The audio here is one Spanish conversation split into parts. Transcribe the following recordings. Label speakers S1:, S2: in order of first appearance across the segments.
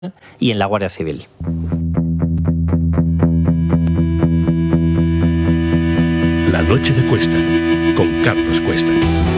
S1: y en la Guardia Civil.
S2: La noche de Cuesta, con Carlos Cuesta.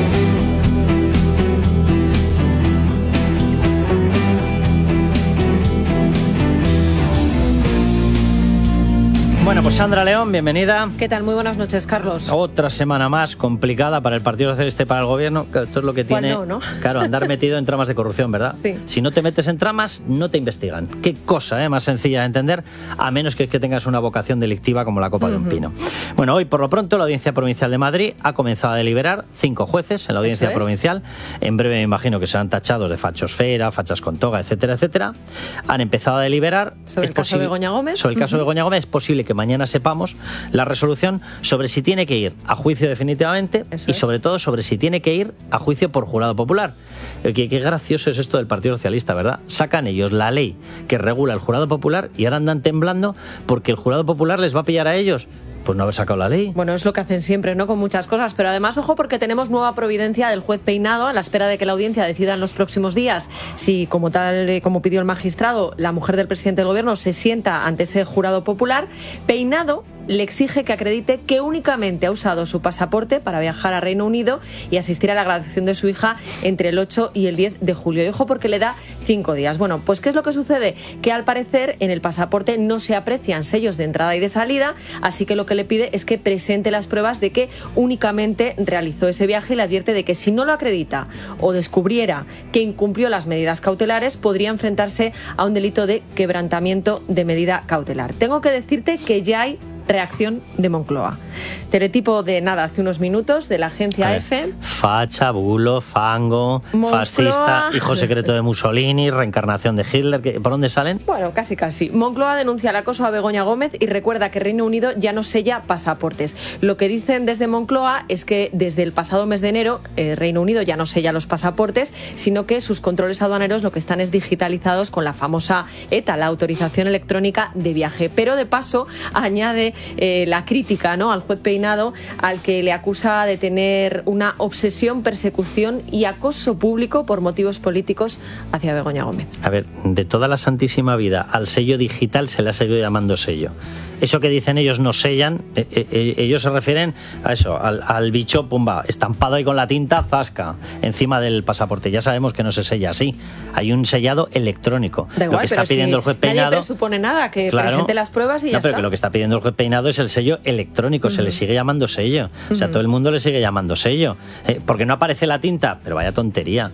S1: Bueno, pues Sandra León, bienvenida.
S3: ¿Qué tal? Muy buenas noches, Carlos.
S1: Otra semana más complicada para el Partido Socialista y para el Gobierno. Esto es lo que tiene,
S3: ¿no?
S1: Claro, andar metido en tramas de corrupción, ¿verdad?
S3: Sí.
S1: Si no te metes en tramas, no te investigan. Qué cosa, más sencilla de entender, a menos que tengas una vocación delictiva como la copa de un pino. Bueno, hoy por lo pronto la Audiencia Provincial de Madrid ha comenzado a deliberar 5 jueces en la Audiencia Provincial. En breve me imagino que serán tachados de fachosfera, fachas con toga, etcétera, etcétera. Han empezado a deliberar
S3: sobre el caso de Begoña Gómez.
S1: Sobre el caso de Begoña Gómez. Es posible que mañana sepamos la resolución sobre si tiene que ir a juicio definitivamente y sobre todo sobre si tiene que ir a juicio por jurado popular. Qué gracioso es esto del Partido Socialista, ¿verdad? Sacan ellos la ley que regula el jurado popular y ahora andan temblando porque el jurado popular les va a pillar a ellos. Pues no haber sacado la ley.
S3: Bueno, es lo que hacen siempre, ¿no? Con muchas cosas. Pero además, ojo, porque tenemos nueva providencia del juez Peinado a la espera de que la audiencia decida en los próximos días si, como pidió el magistrado, la mujer del presidente del gobierno se sienta ante ese jurado popular. Peinado le exige que acredite que únicamente ha usado su pasaporte para viajar a Reino Unido y asistir a la graduación de su hija entre el 8 y el 10 de julio. Y ojo, porque le da 5 días. Bueno, pues ¿qué es lo que sucede? Que al parecer en el pasaporte no se aprecian sellos de entrada y de salida, así que lo que le pide es que presente las pruebas de que únicamente realizó ese viaje y le advierte de que si no lo acredita o descubriera que incumplió las medidas cautelares, podría enfrentarse a un delito de quebrantamiento de medida cautelar. Tengo que decirte que ya hay reacción de Moncloa. Teletipo de nada, hace unos minutos, de la agencia EFE.
S1: Facha, bulo, fango, Moncloa, fascista, hijo secreto de Mussolini, reencarnación de Hitler. ¿Por dónde salen?
S3: Bueno, casi. Moncloa denuncia el acoso a Begoña Gómez y recuerda que Reino Unido ya no sella pasaportes. Lo que dicen desde Moncloa es que desde el pasado mes de enero Reino Unido ya no sella los pasaportes, sino que sus controles aduaneros lo que están es digitalizados con la famosa ETA, la autorización electrónica de viaje. Pero de paso añade la crítica, ¿no?, al juez Peinado, al que le acusa de tener una obsesión, persecución y acoso público por motivos políticos hacia Begoña Gómez.
S1: A ver, de toda la santísima vida al sello digital se le ha seguido llamando sello. Eso que dicen ellos no sellan, ellos se refieren a eso, al bicho, pumba, estampado ahí con la tinta zasca encima del pasaporte. Ya sabemos que no se sella así. Hay un sellado electrónico.
S3: Da igual,
S1: lo que está pidiendo el juez Peinado.
S3: Nadie presupone nada, que presente las pruebas y ya está.
S1: Pero que lo que está pidiendo el juez Peinado es el sello electrónico, se le sigue llamando sello. O sea, todo el mundo le sigue llamando sello. Porque no aparece la tinta, pero vaya tontería.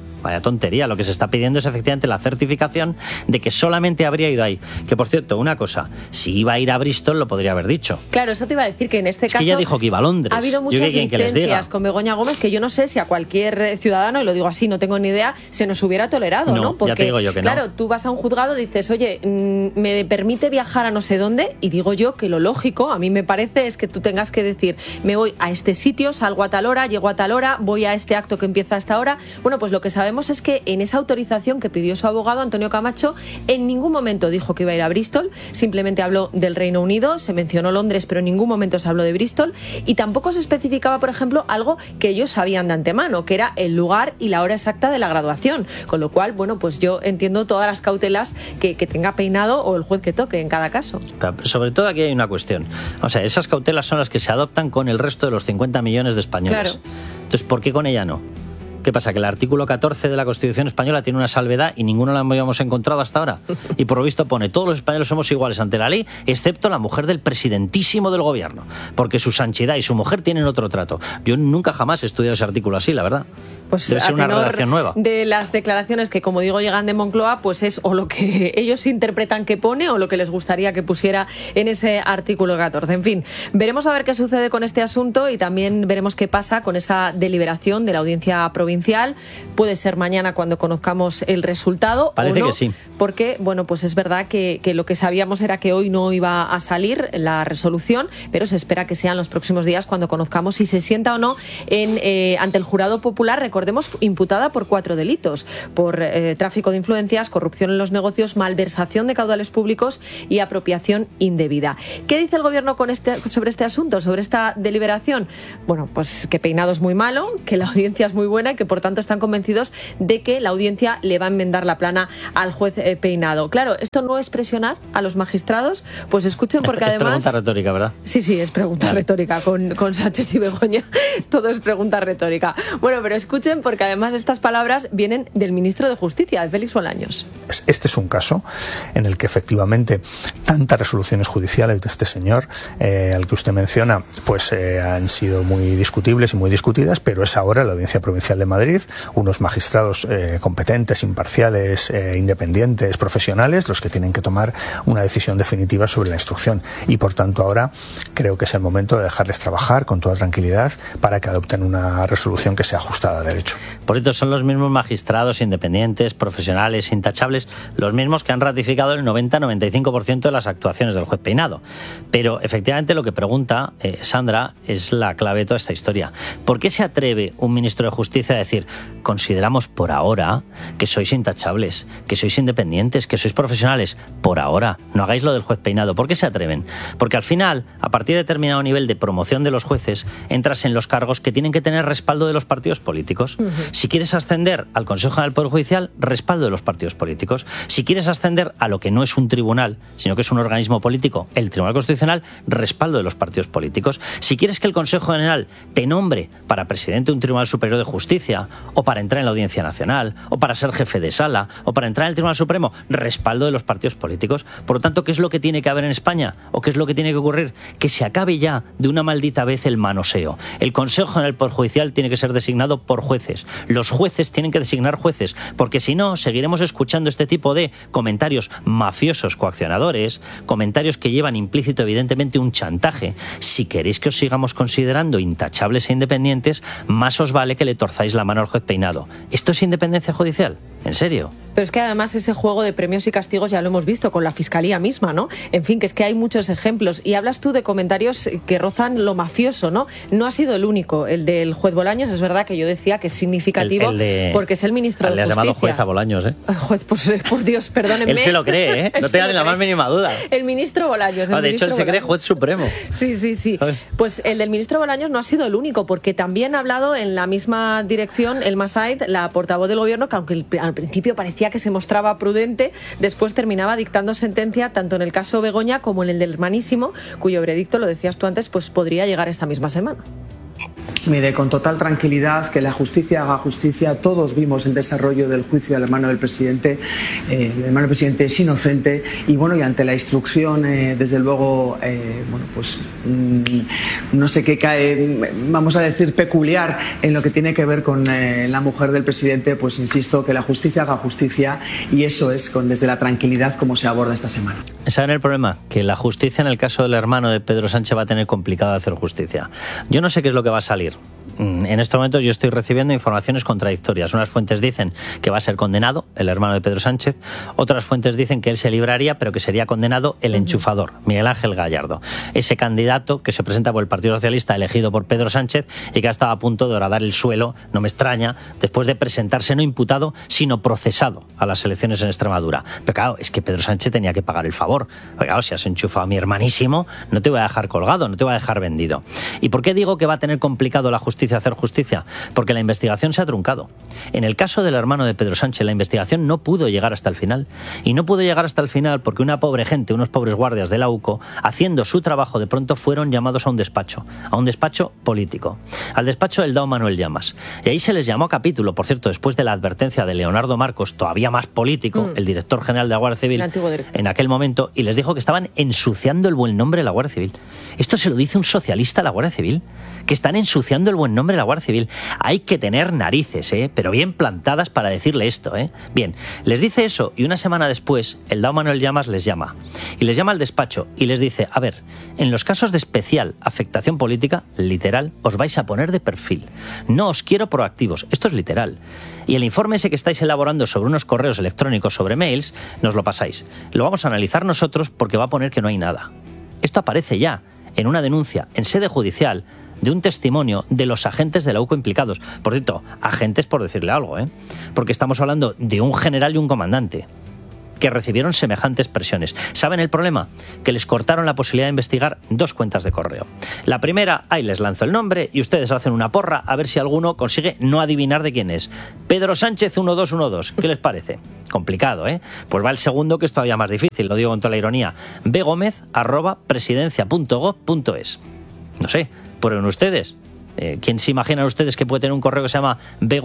S1: Lo que se está pidiendo es efectivamente la certificación de que solamente habría ido ahí. Que por cierto, una cosa, si iba a ir a Bristol lo podría haber dicho.
S3: Claro, eso te iba a decir, que en este caso
S1: que ella dijo que iba a Londres.
S3: Ha habido muchas licencias con Begoña Gómez que yo no sé si a cualquier ciudadano, y lo digo así, no tengo ni idea, se nos hubiera tolerado, ¿no? Porque,
S1: ya te digo yo que
S3: claro, tú vas a un juzgado y dices, oye, me permite viajar a no sé dónde, y digo yo que lo lógico, a mí me parece, es que tú tengas que decir, me voy a este sitio, salgo a tal hora, llego a tal hora, voy a este acto que empieza a esta hora. Bueno, pues lo que sabemos es que en esa autorización que pidió su abogado, Antonio Camacho, en ningún momento dijo que iba a ir a Bristol, simplemente habló del Reino Unido, se mencionó Londres, pero en ningún momento se habló de Bristol, y tampoco se especificaba, por ejemplo, algo que ellos sabían de antemano, que era el lugar y la hora exacta de la graduación, con lo cual, bueno, pues yo entiendo todas las cautelas que tenga Peinado o el juez que toque en cada caso.
S1: Pero sobre todo aquí hay una cuestión, o sea, esas cautelas son las que se adoptan con el resto de los 50 millones de españoles.
S3: Claro.
S1: Entonces, ¿por qué con ella no? ¿Qué pasa? ¿Que el artículo 14 de la Constitución española tiene una salvedad y ninguno la habíamos encontrado hasta ahora? Y por lo visto pone, todos los españoles somos iguales ante la ley, excepto la mujer del presidentísimo del gobierno, porque su santidad y su mujer tienen otro trato. Yo nunca jamás he estudiado ese artículo así, la verdad.
S3: Pues
S1: debe ser una redacción nueva.
S3: De las declaraciones que, como digo, llegan de Moncloa, pues es o lo que ellos interpretan que pone o lo que les gustaría que pusiera en ese artículo 14. En fin, veremos a ver qué sucede con este asunto y también veremos qué pasa con esa deliberación de la Audiencia Provincial. Puede ser mañana cuando conozcamos el resultado.
S1: Parece
S3: o no,
S1: que sí.
S3: Porque, bueno, pues es verdad que lo que sabíamos era que hoy no iba a salir la resolución, pero se espera que sean los próximos días cuando conozcamos si se sienta o no ante el jurado popular. recordemos, imputada por 4 delitos, por tráfico de influencias, corrupción en los negocios, malversación de caudales públicos y apropiación indebida. ¿Qué dice el Gobierno sobre este asunto, sobre esta deliberación? Bueno, pues que Peinado es muy malo, que la audiencia es muy buena y que por tanto están convencidos de que la audiencia le va a enmendar la plana al juez Peinado. Claro, esto no es presionar a los magistrados, pues escuchen, porque además...
S1: Es pregunta retórica, ¿verdad?
S3: Sí, es pregunta retórica. Con Sánchez y Begoña todo es pregunta retórica. Bueno, pero escuchen, porque además estas palabras vienen del ministro de Justicia, de Félix Bolaños.
S4: Este es un caso en el que efectivamente tantas resoluciones judiciales de este señor, al que usted menciona, pues han sido muy discutibles y muy discutidas, pero es ahora la Audiencia Provincial de Madrid, unos magistrados competentes, imparciales, independientes, profesionales, los que tienen que tomar una decisión definitiva sobre la instrucción. Y por tanto ahora creo que es el momento de dejarles trabajar con toda tranquilidad para que adopten una resolución que sea ajustada a derecho.
S1: Por esto son los mismos magistrados independientes, profesionales, intachables, los mismos que han ratificado el 90-95% de las actuaciones del juez Peinado. Pero efectivamente lo que pregunta Sandra es la clave de toda esta historia. ¿Por qué se atreve un ministro de Justicia a decir, consideramos por ahora que sois intachables, que sois independientes, que sois profesionales? Por ahora, no hagáis lo del juez Peinado. ¿Por qué se atreven? Porque al final, a partir de determinado nivel de promoción de los jueces, entras en los cargos que tienen que tener respaldo de los partidos políticos. Si quieres ascender al Consejo General del Poder Judicial, respaldo de los partidos políticos. Si quieres ascender a lo que no es un tribunal, sino que es un organismo político, el Tribunal Constitucional, respaldo de los partidos políticos. Si quieres que el Consejo General te nombre para presidente de un Tribunal Superior de Justicia, o para entrar en la Audiencia Nacional, o para ser jefe de sala, o para entrar en el Tribunal Supremo, respaldo de los partidos políticos. Por lo tanto, ¿qué es lo que tiene que haber en España? ¿O qué es lo que tiene que ocurrir? Que se acabe ya de una maldita vez el manoseo. El Consejo General del Poder Judicial tiene que ser designado por jueces. Los jueces tienen que designar jueces, porque si no, seguiremos escuchando este tipo de comentarios mafiosos, coaccionadores, comentarios que llevan implícito evidentemente un chantaje. Si queréis que os sigamos considerando intachables e independientes, más os vale que le torzáis la mano al juez Peinado. ¿Esto es independencia judicial? ¿En serio?
S3: Pero es que además ese juego de premios y castigos ya lo hemos visto con la Fiscalía misma, ¿no? En fin, que es que hay muchos ejemplos. Y hablas tú de comentarios que rozan lo mafioso, ¿no? No ha sido el único. El del juez Bolaños, es verdad que yo decía que es significativo porque es el ministro de Justicia.
S1: Le has llamado juez a Bolaños, ¿eh?
S3: Juez, por Dios, perdónenme.
S1: Él se lo cree, ¿eh? No te hagas la más mínima duda.
S3: El ministro Bolaños.
S1: De hecho, él se cree juez supremo.
S3: Sí. Pues el del ministro Bolaños no ha sido el único, porque también ha hablado en la misma dirección el Masaid, la portavoz del Gobierno, que aunque al principio parecía que se mostraba prudente, después terminaba dictando sentencia tanto en el caso Begoña como en el del hermanísimo, cuyo veredicto, lo decías tú antes, pues podría llegar esta misma semana.
S5: Mire, con total tranquilidad, que la justicia haga justicia. Todos vimos el desarrollo del juicio del hermano del presidente. El hermano del presidente es inocente y bueno, y ante la instrucción, desde luego, no sé qué cae, vamos a decir, peculiar en lo que tiene que ver con la mujer del presidente, pues insisto, que la justicia haga justicia, y eso es desde la tranquilidad como se aborda esta semana.
S1: ¿Saben el problema? Que la justicia en el caso del hermano de Pedro Sánchez va a tener complicado hacer justicia. Yo no sé qué es lo que va a salir. En estos momentos yo estoy recibiendo informaciones contradictorias. Unas fuentes dicen que va a ser condenado el hermano de Pedro Sánchez, otras fuentes dicen que él se libraría, pero que sería condenado el enchufador, Miguel Ángel Gallardo, ese candidato que se presenta por el Partido Socialista elegido por Pedro Sánchez y que ha estado a punto de horadar el suelo, no me extraña, después de presentarse no imputado, sino procesado a las elecciones en Extremadura. Pero claro, es que Pedro Sánchez tenía que pagar el favor. Porque claro, si has enchufado a mi hermanísimo, no te voy a dejar colgado, no te voy a dejar vendido. ¿Y por qué digo que va a tener complicado la justicia hacer justicia? Porque la investigación se ha truncado. En el caso del hermano de Pedro Sánchez, la investigación no pudo llegar hasta el final. Y no pudo llegar hasta el final porque una pobre gente, unos pobres guardias de la UCO, haciendo su trabajo, de pronto fueron llamados a un despacho político, al despacho del DAO Manuel Llamas. Y ahí se les llamó a capítulo, por cierto, después de la advertencia de Leonardo Marcos, todavía más político, el director general de la Guardia Civil, en aquel momento, y les dijo que estaban ensuciando el buen nombre de la Guardia Civil. Esto se lo dice un socialista a la Guardia Civil, que están ensuciando el buen nombre de la Guardia Civil. Hay que tener narices, pero bien plantadas para decirle esto, Bien, les dice eso y una semana después el DAO Manuel Llamas les llama. Y les llama al despacho y les dice, a ver, en los casos de especial afectación política, literal, os vais a poner de perfil. No os quiero proactivos, esto es literal. Y el informe ese que estáis elaborando sobre unos correos electrónicos, sobre mails, nos lo pasáis. Lo vamos a analizar nosotros porque va a poner que no hay nada. Esto aparece ya en una denuncia en sede judicial de un testimonio de los agentes de la UCO implicados. Por cierto, agentes por decirle algo, porque estamos hablando de un general y un comandante que recibieron semejantes presiones. ¿Saben el problema? Que les cortaron la posibilidad de investigar 2 cuentas de correo. La primera, ahí les lanzo el nombre y ustedes hacen una porra a ver si alguno consigue no adivinar de quién es. Pedro Sánchez 1212. ¿Qué les parece? Complicado, ¿eh? Pues va el segundo, que es todavía más difícil, lo digo con toda la ironía. bgomez@presidencia.gov.es. No sé, prueben ustedes. ¿Quién se imaginan ustedes que puede tener un correo que se llama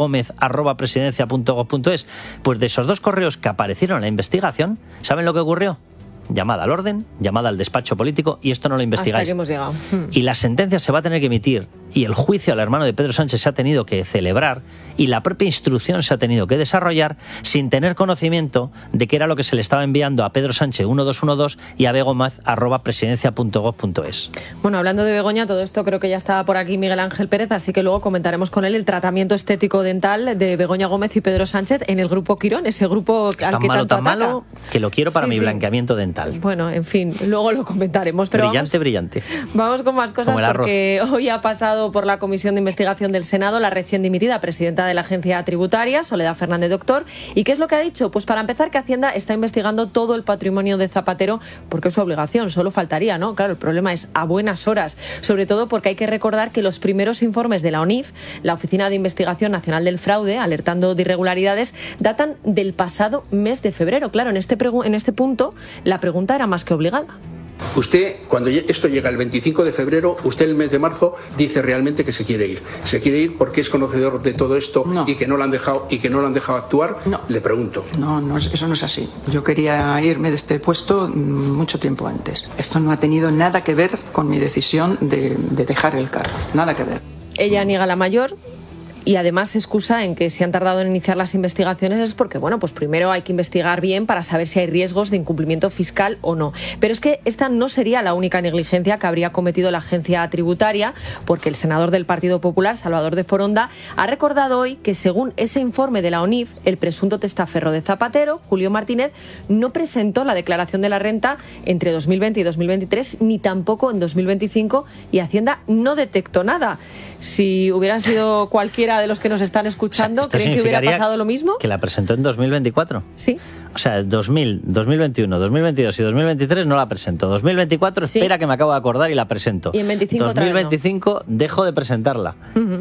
S1: bgomez@presidencia.gov.es? Pues de esos 2 correos que aparecieron en la investigación, ¿saben lo que ocurrió? Llamada al orden, llamada al despacho político, y esto no lo investigáis.
S3: Hasta que hemos llegado.
S1: Y la sentencia se va a tener que emitir, y el juicio al hermano de Pedro Sánchez se ha tenido que celebrar, y la propia instrucción se ha tenido que desarrollar sin tener conocimiento de qué era lo que se le estaba enviando a Pedro Sánchez 1212 y a bgomez@presidencia.gov.es.
S3: Bueno, hablando de Begoña, todo esto creo que ya estaba por aquí Miguel Ángel Pérez, así que luego comentaremos con él el tratamiento estético dental de Begoña Gómez y Pedro Sánchez en el grupo Quirón, ese grupo al que tanto ataca.
S1: Tan malo que lo quiero para mi blanqueamiento dental.
S3: Bueno, en fin, luego lo comentaremos. Pero
S1: brillante.
S3: Vamos con más cosas, porque hoy ha pasado por la Comisión de Investigación del Senado la recién dimitida presidenta de la Agencia Tributaria, Soledad Fernández Doctor. ¿Y qué es lo que ha dicho? Pues para empezar, que Hacienda está investigando todo el patrimonio de Zapatero, porque es su obligación, solo faltaría, ¿no? Claro, el problema es a buenas horas, sobre todo porque hay que recordar que los primeros informes de la ONIF, la Oficina de Investigación Nacional del Fraude, alertando de irregularidades, datan del pasado mes de febrero. Claro, en este punto la pregunta era más que obligada.
S6: Usted, cuando esto llega el 25 de febrero, usted el mes de marzo dice realmente que se quiere ir. ¿Se quiere ir porque es conocedor de todo esto y que no lo han dejado actuar?
S7: No.
S6: Le pregunto.
S7: No, eso no es así. Yo quería irme de este puesto mucho tiempo antes. Esto no ha tenido nada que ver con mi decisión de dejar el cargo. Nada que ver.
S3: Ella niega la mayor. Y además se excusa en que si han tardado en iniciar las investigaciones es porque, bueno, pues primero hay que investigar bien para saber si hay riesgos de incumplimiento fiscal o no. Pero es que esta no sería la única negligencia que habría cometido la agencia tributaria, porque el senador del Partido Popular, Salvador de Foronda, ha recordado hoy que según ese informe de la ONIF, el presunto testaferro de Zapatero, Julio Martínez, no presentó la declaración de la renta entre 2020 y 2023, ni tampoco en 2025, y Hacienda no detectó nada. Si hubieran sido cualquiera de los que nos están escuchando, ¿creen que hubiera pasado lo mismo?
S1: Que la presentó en 2024.
S3: Sí.
S1: O sea, 2021, 2022 y 2023 no la presento. 2024 espera que me acabo de acordar y la presento.
S3: Y en 25
S1: 2025 dejo de presentarla.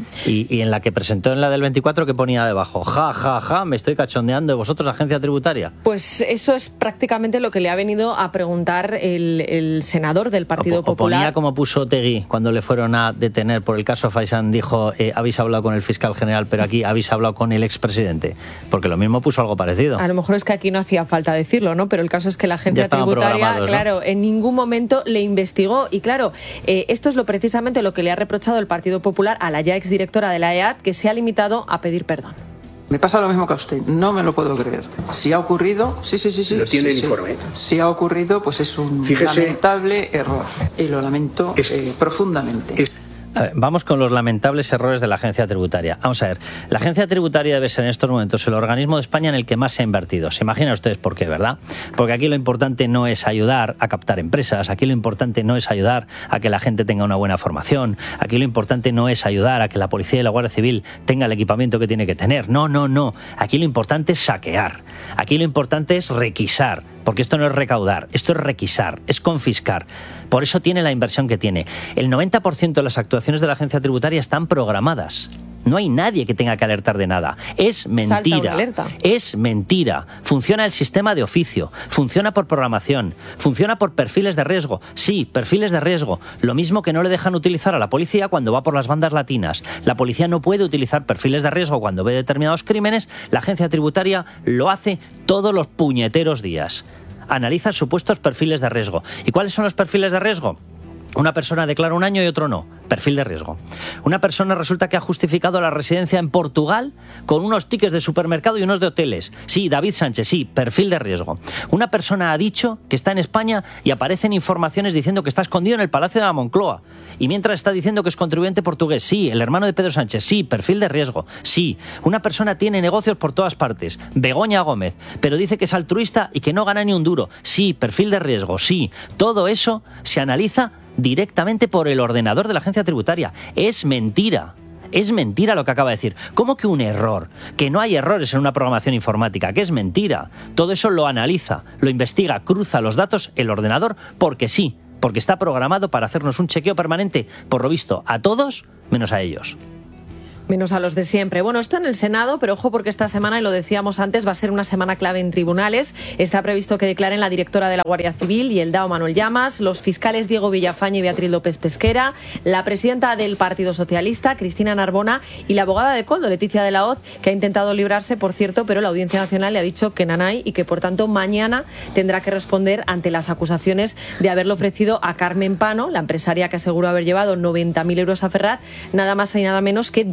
S1: Y en la que presentó, en la del 24, que ponía debajo, me estoy cachondeando de vosotros, agencia tributaria.
S3: Pues eso es prácticamente lo que le ha venido a preguntar el senador del Partido Popular.
S1: Ponía como puso Otegui cuando le fueron a detener por el caso Faisán, dijo, habéis hablado con el fiscal general, pero aquí habéis hablado con el expresidente. Porque lo mismo puso algo parecido.
S3: A lo mejor es que aquí no hacía falta decirlo, ¿no? Pero el caso es que la agencia tributaria, claro, ¿no? En ningún momento le investigó. Y claro, esto es precisamente lo que le ha reprochado el Partido Popular a la ya exdirectora de la EAT, que se ha limitado a pedir perdón.
S7: Me pasa lo mismo que a usted, no me lo puedo creer. Si ha ocurrido, sí.
S6: Lo tiene el informe.
S7: Si ha ocurrido, pues es un lamentable error. Y lo lamento profundamente.
S1: A ver, vamos con los lamentables errores de la agencia tributaria. Vamos a ver, la agencia tributaria debe ser en estos momentos el organismo de España en el que más se ha invertido. Se imaginan ustedes por qué, ¿verdad? Porque aquí lo importante no es ayudar a captar empresas, aquí lo importante no es ayudar a que la gente tenga una buena formación, aquí lo importante no es ayudar a que la policía y la Guardia Civil tenga el equipamiento que tiene que tener. No. Aquí lo importante es saquear, aquí lo importante es requisar. Porque esto no es recaudar, esto es requisar, es confiscar. Por eso tiene la inversión que tiene. El 90% de las actuaciones de la agencia tributaria están programadas. No hay nadie que tenga que alertar de nada. Es mentira. Es mentira. Funciona el sistema de oficio, funciona por programación, funciona por perfiles de riesgo. Sí, perfiles de riesgo. Lo mismo que no le dejan utilizar a la policía cuando va por las bandas latinas. La policía no puede utilizar perfiles de riesgo cuando ve determinados crímenes. La agencia tributaria lo hace todos los puñeteros días. Analiza supuestos perfiles de riesgo. ¿Y cuáles son los perfiles de riesgo? Una persona declara un año y otro no. Perfil de riesgo. Una persona resulta que ha justificado la residencia en Portugal con unos tickets de supermercado y unos de hoteles. Sí, David Sánchez, sí, perfil de riesgo. Una persona ha dicho que está en España y aparecen informaciones diciendo que está escondido en el Palacio de la Moncloa. Y mientras está diciendo que es contribuyente portugués. Sí, el hermano de Pedro Sánchez. Sí, perfil de riesgo. Sí, una persona tiene negocios por todas partes. Begoña Gómez. Pero dice que es altruista y que no gana ni un duro. Sí, perfil de riesgo. Sí, todo eso se analiza directamente por el ordenador de la agencia tributaria. Es mentira. Es mentira lo que acaba de decir. ¿Cómo que un error? Que no hay errores en una programación informática, que es mentira. Todo eso lo analiza, lo investiga, cruza los datos el ordenador porque sí, porque está programado para hacernos un chequeo permanente, por lo visto, a todos menos a ellos.
S3: Menos a los de siempre. Bueno, esto en el Senado, pero ojo porque esta semana, y lo decíamos antes, va a ser una semana clave en tribunales. Está previsto que declaren la directora de la Guardia Civil y el DAO Manuel Llamas, los fiscales Diego Villafañe y Beatriz López Pesquera, la presidenta del Partido Socialista, Cristina Narbona, y la abogada de Koldo, Leticia de la Hoz, que ha intentado librarse, por cierto, pero la Audiencia Nacional le ha dicho que nanay y que, por tanto, mañana tendrá que responder ante las acusaciones de haberle ofrecido a Carmen Pano, la empresaria que aseguró haber llevado 90.000 euros a Ferrat, nada más y nada menos que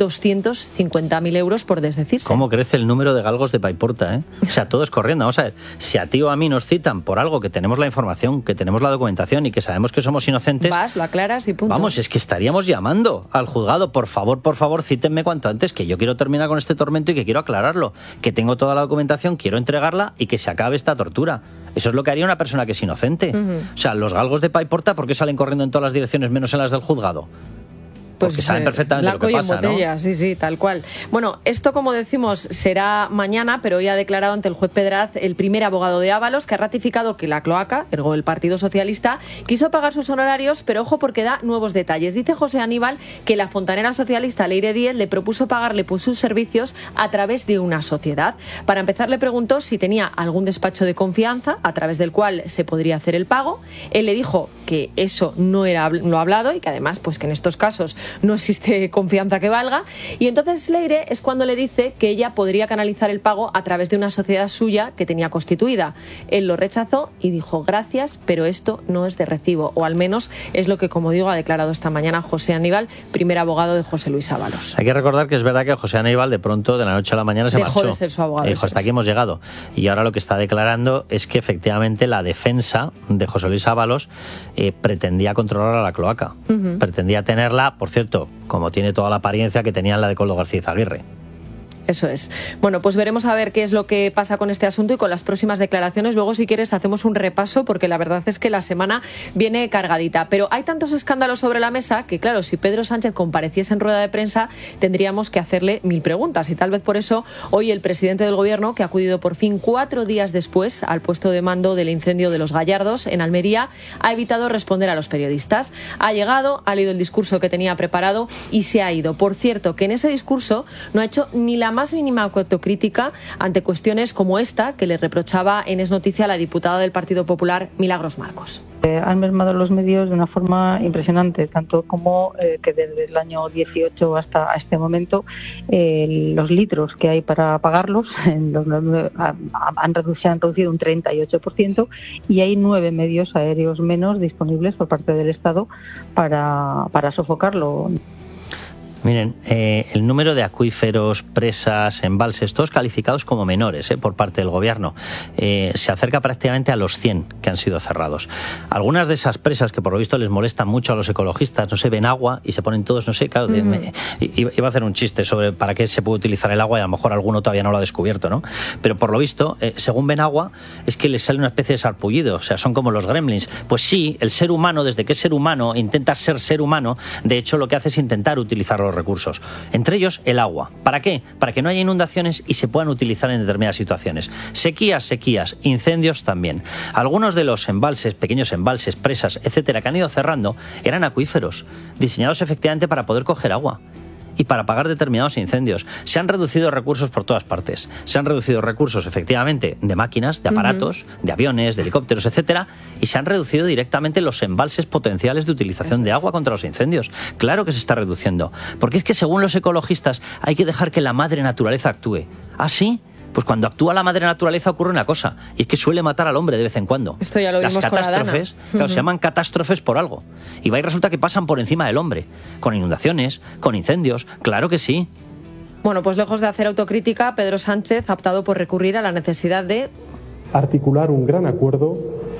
S3: 250.000 euros por desdecirse.
S1: ¿Cómo crece el número de galgos de Paiporta, eh? O sea, todos corriendo. Vamos a ver, si a ti o a mí nos citan por algo que tenemos la información, que tenemos la documentación y que sabemos que somos inocentes...
S3: Vas, lo aclaras y punto.
S1: Vamos, es que estaríamos llamando al juzgado, por favor, cítenme cuanto antes, que yo quiero terminar con este tormento y que quiero aclararlo, que tengo toda la documentación, quiero entregarla y que se acabe esta tortura. Eso es lo que haría una persona que es inocente. O sea, los galgos de Paiporta, ¿por qué salen corriendo en todas las direcciones menos en las del juzgado? Porque saben perfectamente lo que pasa,
S3: botella,
S1: ¿no?
S3: Sí, tal cual. Bueno, esto, como decimos, será mañana, pero hoy ha declarado ante el juez Pedraz el primer abogado de Ábalos, que ha ratificado que la cloaca, ergo el Partido Socialista, quiso pagar sus honorarios, pero ojo porque da nuevos detalles. Dice José Aníbal que la fontanera socialista Leire Díez le propuso pagarle por sus servicios a través de una sociedad. Para empezar, le preguntó si tenía algún despacho de confianza a través del cual se podría hacer el pago. Él le dijo que eso no era lo hablado y que además, pues que en estos casos no existe confianza que valga, y entonces Leire es cuando le dice que ella podría canalizar el pago a través de una sociedad suya que tenía constituida. Él lo rechazó y dijo gracias, pero esto no es de recibo, o al menos es lo que, como digo, ha declarado esta mañana José Aníbal, primer abogado de José Luis Ábalos.
S1: Hay que recordar que es verdad que José Aníbal de pronto, de la noche a la mañana, se marchó.
S3: Dejó de ser su abogado.
S1: Dijo, hasta aquí hemos llegado. Y ahora lo que está declarando es que efectivamente la defensa de José Luis Ábalos pretendía controlar a la cloaca. Pretendía tenerla, por cierto, como tiene toda la apariencia que tenía la de Koldo García Izaguirre.
S3: Eso es. Bueno, pues veremos a ver qué es lo que pasa con este asunto y con las próximas declaraciones. Luego, si quieres, hacemos un repaso, porque la verdad es que la semana viene cargadita. Pero hay tantos escándalos sobre la mesa que, claro, si Pedro Sánchez compareciese en rueda de prensa, tendríamos que hacerle 1000 preguntas. Y tal vez por eso, hoy el presidente del Gobierno, que ha acudido por fin 4 días después al puesto de mando del incendio de Los Gallardos, en Almería, ha evitado responder a los periodistas. Ha llegado, ha leído el discurso que tenía preparado y se ha ido. Por cierto, que en ese discurso no ha hecho ni la más mínima autocrítica ante cuestiones como esta que le reprochaba en Es Noticia a la diputada del Partido Popular, Milagros Marcos.
S8: Han mermado los medios de una forma impresionante, tanto como que desde el año 18 hasta este momento los litros que hay para pagarlos se han reducido un 38% y hay 9 medios aéreos menos disponibles por parte del Estado para sofocarlo.
S1: Miren, el número de acuíferos, presas, embalses, todos calificados como menores por parte del Gobierno, se acerca prácticamente a los 100 que han sido cerrados. Algunas de esas presas que por lo visto les molestan mucho a los ecologistas, no sé, ven agua y se ponen todos, no sé, claro, iba a hacer un chiste sobre para qué se puede utilizar el agua y a lo mejor alguno todavía no lo ha descubierto, ¿no? Pero por lo visto, según ven agua, es que les sale una especie de sarpullido, o sea, son como los gremlins. Pues sí, el ser humano, desde que es ser humano, intenta ser ser humano, de hecho lo que hace es intentar utilizar los recursos, entre ellos el agua. ¿Para qué? Para que no haya inundaciones y se puedan utilizar en determinadas situaciones. Sequías, incendios también. Algunos de los embalses, pequeños embalses, presas, etcétera, que han ido cerrando, eran acuíferos, diseñados efectivamente para poder coger agua y para apagar determinados incendios. Se han reducido recursos por todas partes. Se han reducido recursos, efectivamente, de máquinas, de aparatos, de aviones, de helicópteros, etcétera, y se han reducido directamente los embalses potenciales de utilización de agua contra los incendios. Claro que se está reduciendo, porque es que según los ecologistas hay que dejar que la madre naturaleza actúe. ¿Ah, sí? Pues cuando actúa la madre naturaleza ocurre una cosa, y es que suele matar al hombre de vez en cuando.
S3: Esto ya lo vimos con Adana.
S1: Las catástrofes, claro, se llaman catástrofes por algo. Y va y resulta que pasan por encima del hombre, con inundaciones, con incendios, claro que sí.
S3: Bueno, pues lejos de hacer autocrítica, Pedro Sánchez ha optado por recurrir a la necesidad de
S9: articular un gran acuerdo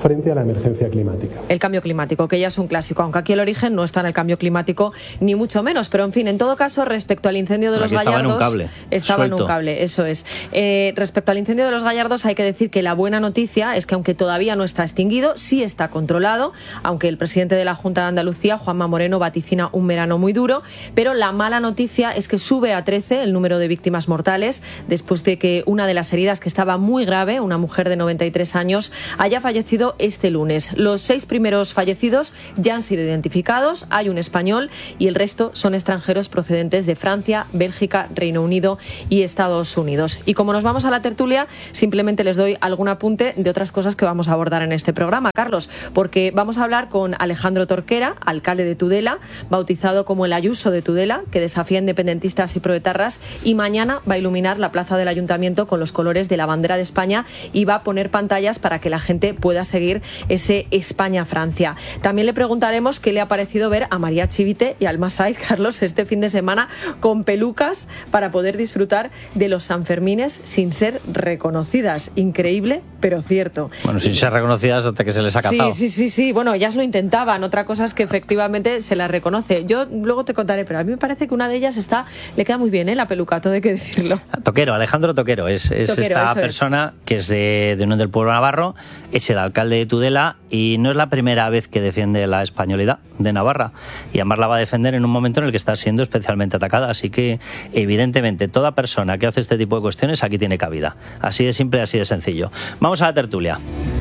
S9: frente a la emergencia climática.
S3: El cambio climático, que ya es un clásico, aunque aquí el origen no está en el cambio climático, ni mucho menos. Pero, en fin, en todo caso, respecto al incendio de los Gallardos... Estaba en un cable, eso es. Respecto al incendio de los Gallardos, hay que decir que la buena noticia es que, aunque todavía no está extinguido, sí está controlado, aunque el presidente de la Junta de Andalucía, Juanma Moreno, vaticina un verano muy duro. Pero la mala noticia es que sube a 13 el número de víctimas mortales, después de que una de las heridas, que estaba muy grave, una mujer de 93 años, haya fallecido este lunes. Los 6 primeros fallecidos ya han sido identificados, hay un español y el resto son extranjeros procedentes de Francia, Bélgica, Reino Unido y Estados Unidos. Y como nos vamos a la tertulia, simplemente les doy algún apunte de otras cosas que vamos a abordar en este programa, Carlos, porque vamos a hablar con Alejandro Torquera, alcalde de Tudela, bautizado como el Ayuso de Tudela, que desafía independentistas y proetarras, y mañana va a iluminar la plaza del Ayuntamiento con los colores de la bandera de España y va a poner pantallas para que la gente pueda seguir ese España-Francia. También le preguntaremos qué le ha parecido ver a María Chivite y Alma Said, Carlos, este fin de semana con pelucas para poder disfrutar de los Sanfermines sin ser reconocidas. Increíble, pero cierto.
S1: Bueno, sin ser reconocidas hasta que se les ha cazado.
S3: Sí. Bueno, ellas lo intentaban. Otra cosa es que efectivamente se las reconoce. Yo luego te contaré, pero a mí me parece que una de ellas le queda muy bien, la peluca, todo hay que decirlo.
S1: Toquero, Alejandro Toquero, es Toquero, esta persona que es de Unión del Pueblo Navarro, es el alcalde de Tudela y no es la primera vez que defiende la españolidad de Navarra, y además la va a defender en un momento en el que está siendo especialmente atacada, así que evidentemente toda persona que hace este tipo de cuestiones aquí tiene cabida. Así de simple, así de sencillo. Vamos a la tertulia.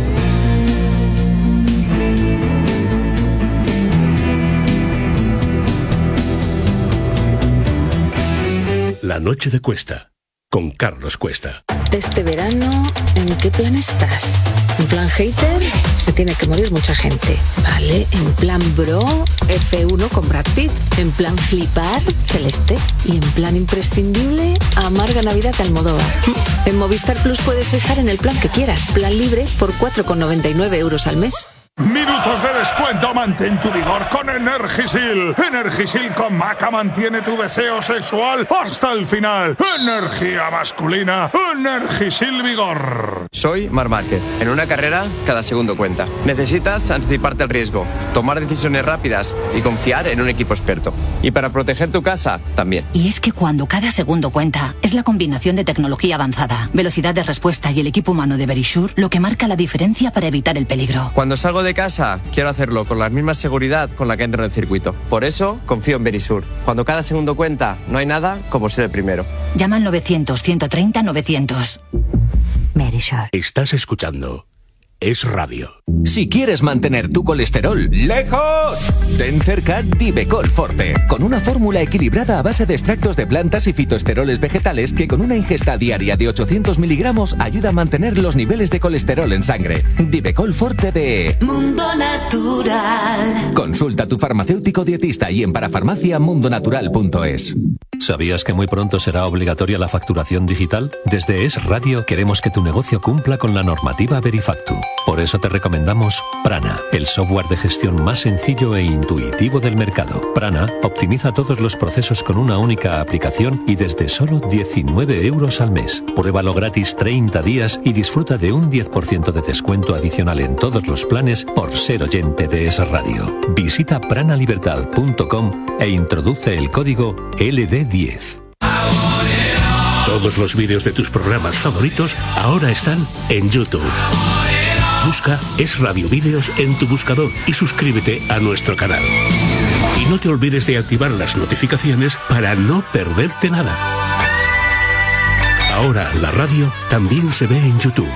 S2: La noche de Cuesta, con Carlos Cuesta.
S10: Este verano, ¿en qué plan estás? ¿En plan hater? Se tiene que morir mucha gente. Vale, en plan bro, F1 con Brad Pitt. En plan flipar, Celeste. Y en plan imprescindible, amarga Navidad de Almodóvar. En Movistar Plus puedes estar en el plan que quieras. Plan libre por 4,99 € al mes.
S11: Minutos de descuento, mantén tu vigor con Energisil. Energisil con Maca mantiene tu deseo sexual hasta el final. Energía masculina, Energisil Vigor.
S12: Soy Marc Márquez. En una carrera, cada segundo cuenta. Necesitas anticiparte al riesgo, tomar decisiones rápidas y confiar en un equipo experto. Y para proteger tu casa, también.
S13: Y es que cuando cada segundo cuenta, es la combinación de tecnología avanzada, velocidad de respuesta y el equipo humano de Verisure lo que marca la diferencia para evitar el peligro.
S12: Cuando salgo de casa, quiero hacerlo con la misma seguridad con la que entro en el circuito. Por eso, confío en Verisure. Cuando cada segundo cuenta, no hay nada como ser el primero.
S13: Llama al 900-130-900. Verisure.
S2: Estás escuchando Es Radio.
S14: Si quieres mantener tu colesterol lejos, ten cerca Divecol Forte, con una fórmula equilibrada a base de extractos de plantas y fitoesteroles vegetales que con una ingesta diaria de 800 miligramos ayuda a mantener los niveles de colesterol en sangre. Divecol Forte de
S15: Mundo Natural.
S14: Consulta a tu farmacéutico dietista y en parafarmaciamundonatural.es.
S16: ¿Sabías que muy pronto será obligatoria la facturación digital? Desde Es Radio queremos que tu negocio cumpla con la normativa Verifactu. Por eso te recomendamos Prana, el software de gestión más sencillo e intuitivo del mercado. Prana optimiza todos los procesos con una única aplicación y desde solo 19 € al mes. Pruébalo gratis 30 días y disfruta de un 10% de descuento adicional en todos los planes por ser oyente de Es Radio. Visita pranalibertad.com e introduce el código LD10.
S2: Todos los vídeos de tus programas favoritos ahora están en YouTube. Busca Es Radio Vídeos en tu buscador y suscríbete a nuestro canal. Y no te olvides de activar las notificaciones para no perderte nada. Ahora la radio también se ve en YouTube.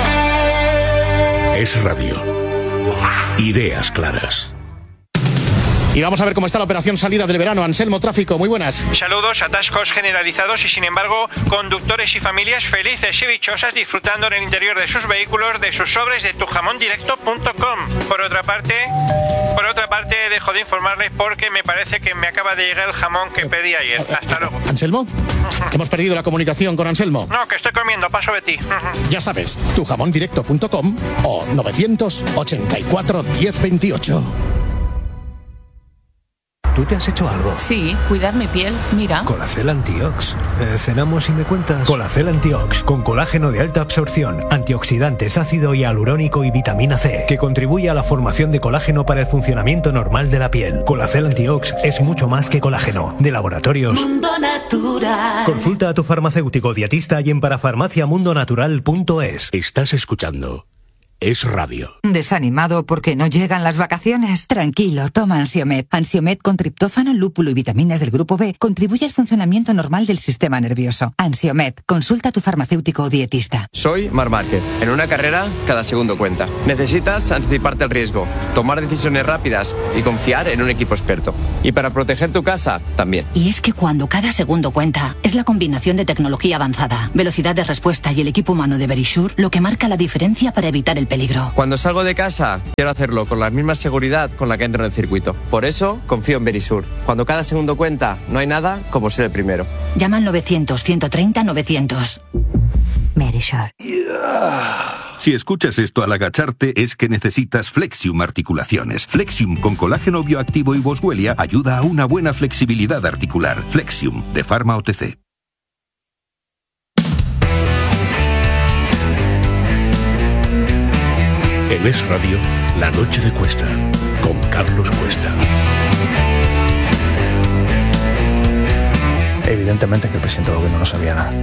S2: Es Radio. Ideas claras.
S17: Y vamos a ver cómo está la operación salida del verano. Anselmo, tráfico, muy buenas.
S18: Saludos, atascos generalizados y sin embargo conductores y familias felices y dichosas disfrutando en el interior de sus vehículos de sus sobres de tujamondirecto.com. Por otra parte dejo de informarles porque me parece que me acaba de llegar el jamón que pedí ayer. Hasta luego.
S17: ¿Anselmo? Hemos perdido la comunicación con Anselmo.
S18: No, que estoy comiendo, paso de ti.
S17: Ya sabes, tujamondirecto.com o 984 1028.
S9: ¿tú te has hecho algo?
S19: Sí, cuidar mi piel, mira.
S9: Colacel Antiox. ¿Cenamos y me cuentas? Colacel Antiox, con colágeno de alta absorción, antioxidantes, ácido hialurónico y vitamina C, que contribuye a la formación de colágeno para el funcionamiento normal de la piel. Colacel Antiox es mucho más que colágeno. De Laboratorios
S15: Mundo Natural.
S9: Consulta a tu farmacéutico dietista y en parafarmaciamundonatural.es.
S2: Estás escuchando Es Radio.
S20: ¿Desanimado porque no llegan las vacaciones? Tranquilo, toma Ansiomed. Ansiomed con triptófano, lúpulo y vitaminas del grupo B contribuye al funcionamiento normal del sistema nervioso. Ansiomed, consulta a tu farmacéutico o dietista.
S12: Soy Marc Márquez. En una carrera, cada segundo cuenta. Necesitas anticiparte al riesgo, tomar decisiones rápidas y confiar en un equipo experto. Y para proteger tu casa, también.
S13: Y es que cuando cada segundo cuenta, es la combinación de tecnología avanzada, velocidad de respuesta y el equipo humano de Verisure lo que marca la diferencia para evitar el peligro.
S12: Cuando salgo de casa, quiero hacerlo con la misma seguridad con la que entro en el circuito. Por eso, confío en Verisure. Cuando cada segundo cuenta, no hay nada como ser el primero.
S13: Llama al 900-130-900. Verisure.
S21: Si escuchas esto al agacharte es que necesitas Flexium Articulaciones. Flexium con colágeno bioactivo y boswellia ayuda a una buena flexibilidad articular. Flexium, de Pharma OTC.
S2: En Es Radio, La Noche de Cuesta, con Carlos Cuesta.
S4: Evidentemente que el presidente del gobierno no sabía nada.